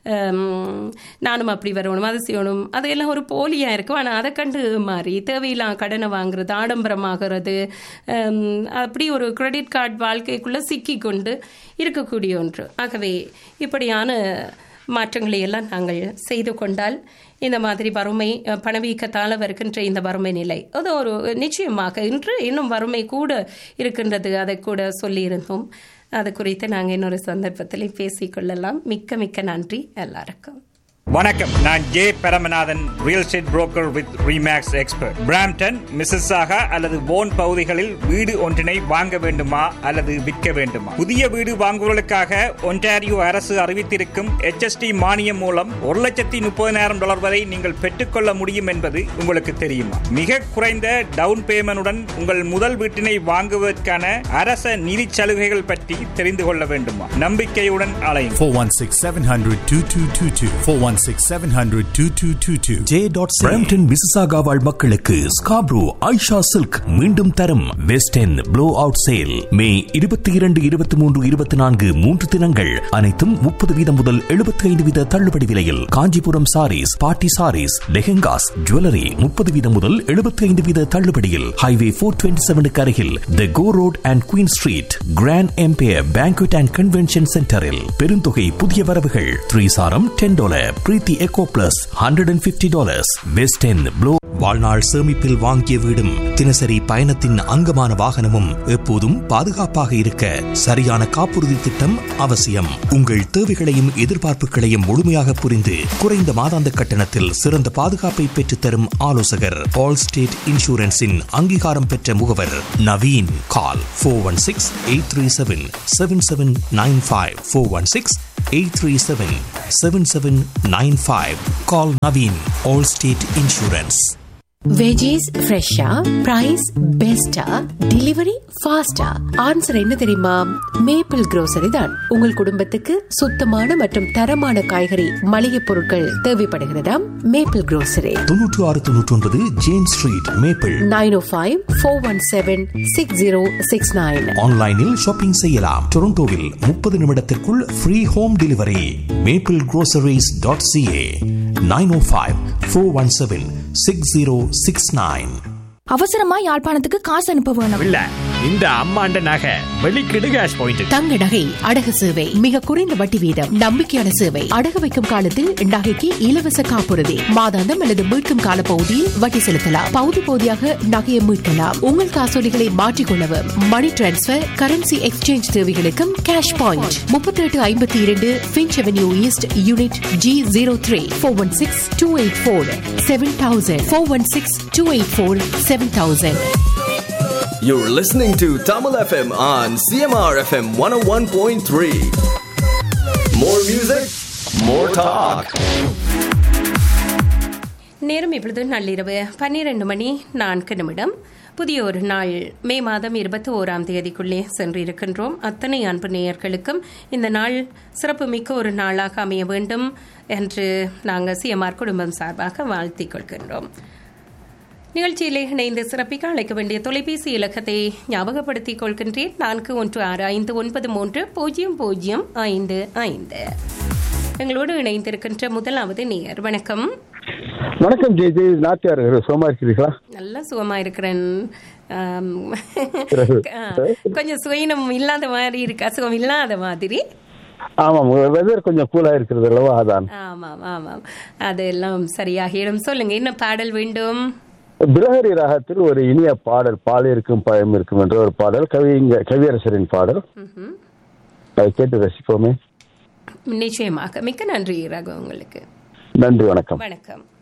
நானும் அப்படி வரணும் அது செய்யணும் அதையெல்லாம் ஒரு போலியாக இருக்கும். ஆனால் அதை கண்டு மாறி தேவையில்லாம் கடனை வாங்குறது, ஆடம்பரமாகிறது, அப்படி ஒரு கிரெடிட் கார்டு வாழ்க்கைக்குள்ளே சிக்கி கொண்டு இருக்கக்கூடிய ஒன்று. ஆகவே இப்படியான மாற்றங்களை எல்லாம் நாங்கள் செய்து கொண்டால் இந்த மாதிரி வறுமை பணவீக்கத்தால் வருகின்ற இந்த வறுமை நிலை அது ஒரு நிச்சயமாக இன்று இன்னும் வறுமை கூட இருக்கின்றது. அதை கூட சொல்லியிருந்தோம். அது குறித்து நாங்கள் இன்னொரு சந்தர்ப்பத்தில் பேசிக்கொள்ளலாம். மிக்க மிக்க நன்றி எல்லாருக்கும். வணக்கம். நான் J Paramanathan, real estate broker with remakes expert. Brampton, மிஸ்ஸஸாகா அல்லது வோன் பகுதிகளில் வீடு ஒன்றினை வாங்க வேண்டுமா அல்லது விற்க வேண்டுமா? புதிய வீடு வாங்குவதற்காக ஒன்டாரியோ அரசு அறிவித்திருக்கும் HST மானியம் மூலம் $130,000 வரை நீங்கள் பெற்றுக்கொள்ள முடியும் என்பது உங்களுக்கு தெரியுமா? மிக குறைந்த டவுன் பேமெண்டுடன் உங்கள் முதல் வீட்டினை வாங்குவதற்கான அரச நிதி சலுகைகள் பற்றி தெரிந்து கொள்ள வேண்டுமா? நம்பிக்கையுடன் அலையுங்கள். 416-700-2222 416-700-2222 பிரம்டன் மிசிசாகா வாழ் மக்களுக்கு ஸ்காப்ரோ ஐஷா சில்க் மீண்டும் தரும் west end flow out sale மே 22, 23, 24 3 தினங்கள் அனைத்தும் 30% முதல் 75% தள்ளுபடி விலையில். காஞ்சிபுரம் சாரீஸ், பார்ட்டி சாரீஸ், லெஹெங்காஸ், ஜுவல்லரி 30% முதல் 75% தள்ளுபடியில். ஹைவே 427 அருகில் தி கோ road and queen street grand empire banquet and convention சென்டரில் பெருந்தொகை புதிய வரவுகள். 3 சாரம் $10, பிரீத்தி echo plus $150. West end flow. வாழ்நாள் சேமிப்பில் வாங்கிய வீடும் தினசரி பயணத்தின் அங்கமான வாகனமும் எப்போதும் பாதுகாப்பாக இருக்க சரியான காப்புறுதி திட்டம் அவசியம். உங்கள் தேவைகளையும் எதிர்பார்ப்புகளையும் முழுமையாக புரிந்து குறைந்த மாதாந்த கட்டணத்தில் சிறந்த பாதுகாப்பை பெற்றுத்தரும் ஆலோசகர் ஆல் ஸ்டேட் இன்சூரன்ஸின் அங்கீகாரம் பெற்ற முகவர் நவீன். கால் 416-837-7795 416-837-7795. Call Naveen, Allstate Insurance. Veggies ஃப்ரெஷ்ஷா, பிரைஸ் பெஸ்டா, டெலிவரி ஃபாஸ்டா? ஆன்சர் என்ன தெரியுமா? மேப்பிள் grocery தான். உங்கள் குடும்பத்துக்கு சுத்தமான மற்றும் தரமான காய்கறி மளிகை பொருட்கள் தேவைப்படுகிறதா? Maple grocery 9699 James street, maple. 905-417-6069. ஆன்லைனில் ஷாப்பிங் செய்யலாம். டொரண்டோவில் 30 நிமிடத்திற்குள் ஃப்ரீ ஹோம் டெலிவரி. maplegroceries.ca 905-417-6069. அவசரமா யாழ்ப்பாணத்துக்கு காசு அனுப்ப வேணும். இல்ல, இந்த அம்மாண்ட நகை வெளிக்கிடு கேஷ் பாயிண்ட். தங்க நகை அடகு சேவை மிக குறைந்த வட்டி வீதம், நம்பிக்கையான சேவை. அடகு வைக்கும் காலத்தில் நகைக்கு இலவச காப்புறுதி, மாதாந்தம் அல்லது மீட்கும் கால பகுதியில் வட்டி செலுத்தலாம். பகுதி பகுதியாக நகையை மீட்கலாம். உங்கள் காசோலிகளை மாற்றிக்கொள்ளவும், மணி டிரான்ஸ்பர், கரன்சி எக்ஸ்சேஞ்ச் தேவைகளுக்கும் cash point. 3852 Finch avenue east, unit G03. 416-284-7000. 416-284-7000. You're listening to Tamil FM on CMR FM 101.3. More music, more talk. நேரம் இப்பொழுது நள்ளிரவு 12:04. புதிய ஒரு நாள், மே மாதம் 21ஆம் தேதிக்குள்ளே சென்றிருக்கின்றோம். அத்தனை அன்பு நேயர்களுக்கும் இந்த நாள் சிறப்பு மிக்க ஒரு நாளாக அமைய வேண்டும் என்று நாங்கள் சிஎம்ஆர் குடும்பம் சார்பாக வாழ்த்திக் கொள்கின்றோம். நிகழ்ச்சியிலே இணைந்து சிறப்பிக்க அழைக்க வேண்டிய தொலைபேசி இலக்கத்தை ஞாபகப்படுத்திக் கொள்கின்றேன். 4165930055. எங்களோடு இணைந்திருக்கின்ற முதலாவது நேயர். வணக்கம். வணக்கம் ஜெய் ஜெய். நாத்தியார் சுகமா இருக்கிறீர்களா? நல்லா சுகமா இருக்கிறேன். கொஞ்சம் சுயினம் இல்லாத மாதிரி இருக்கு, அசுகம் இல்லாத மாதிரி. ஆமாம், வெதர் கொஞ்சம் கூலா இருக்கிறது அல்லவா, அதான். ஆமாம் ஆமாம், அதெல்லாம் சரியாகிடும். சொல்லுங்க, என்ன பாடல் வேண்டும்? பிரஹரி ராகத்தில் ஒரு இனிய பாடல், பால் இருக்கும் பழம் இருக்கும் என்ற ஒரு பாடல், கவியரசரின் பாடல். அதை கேட்டு ரசிப்போமே. நிச்சயமாக. மிக்க நன்றி ரகு, உங்களுக்கு நன்றி. வணக்கம். வணக்கம்.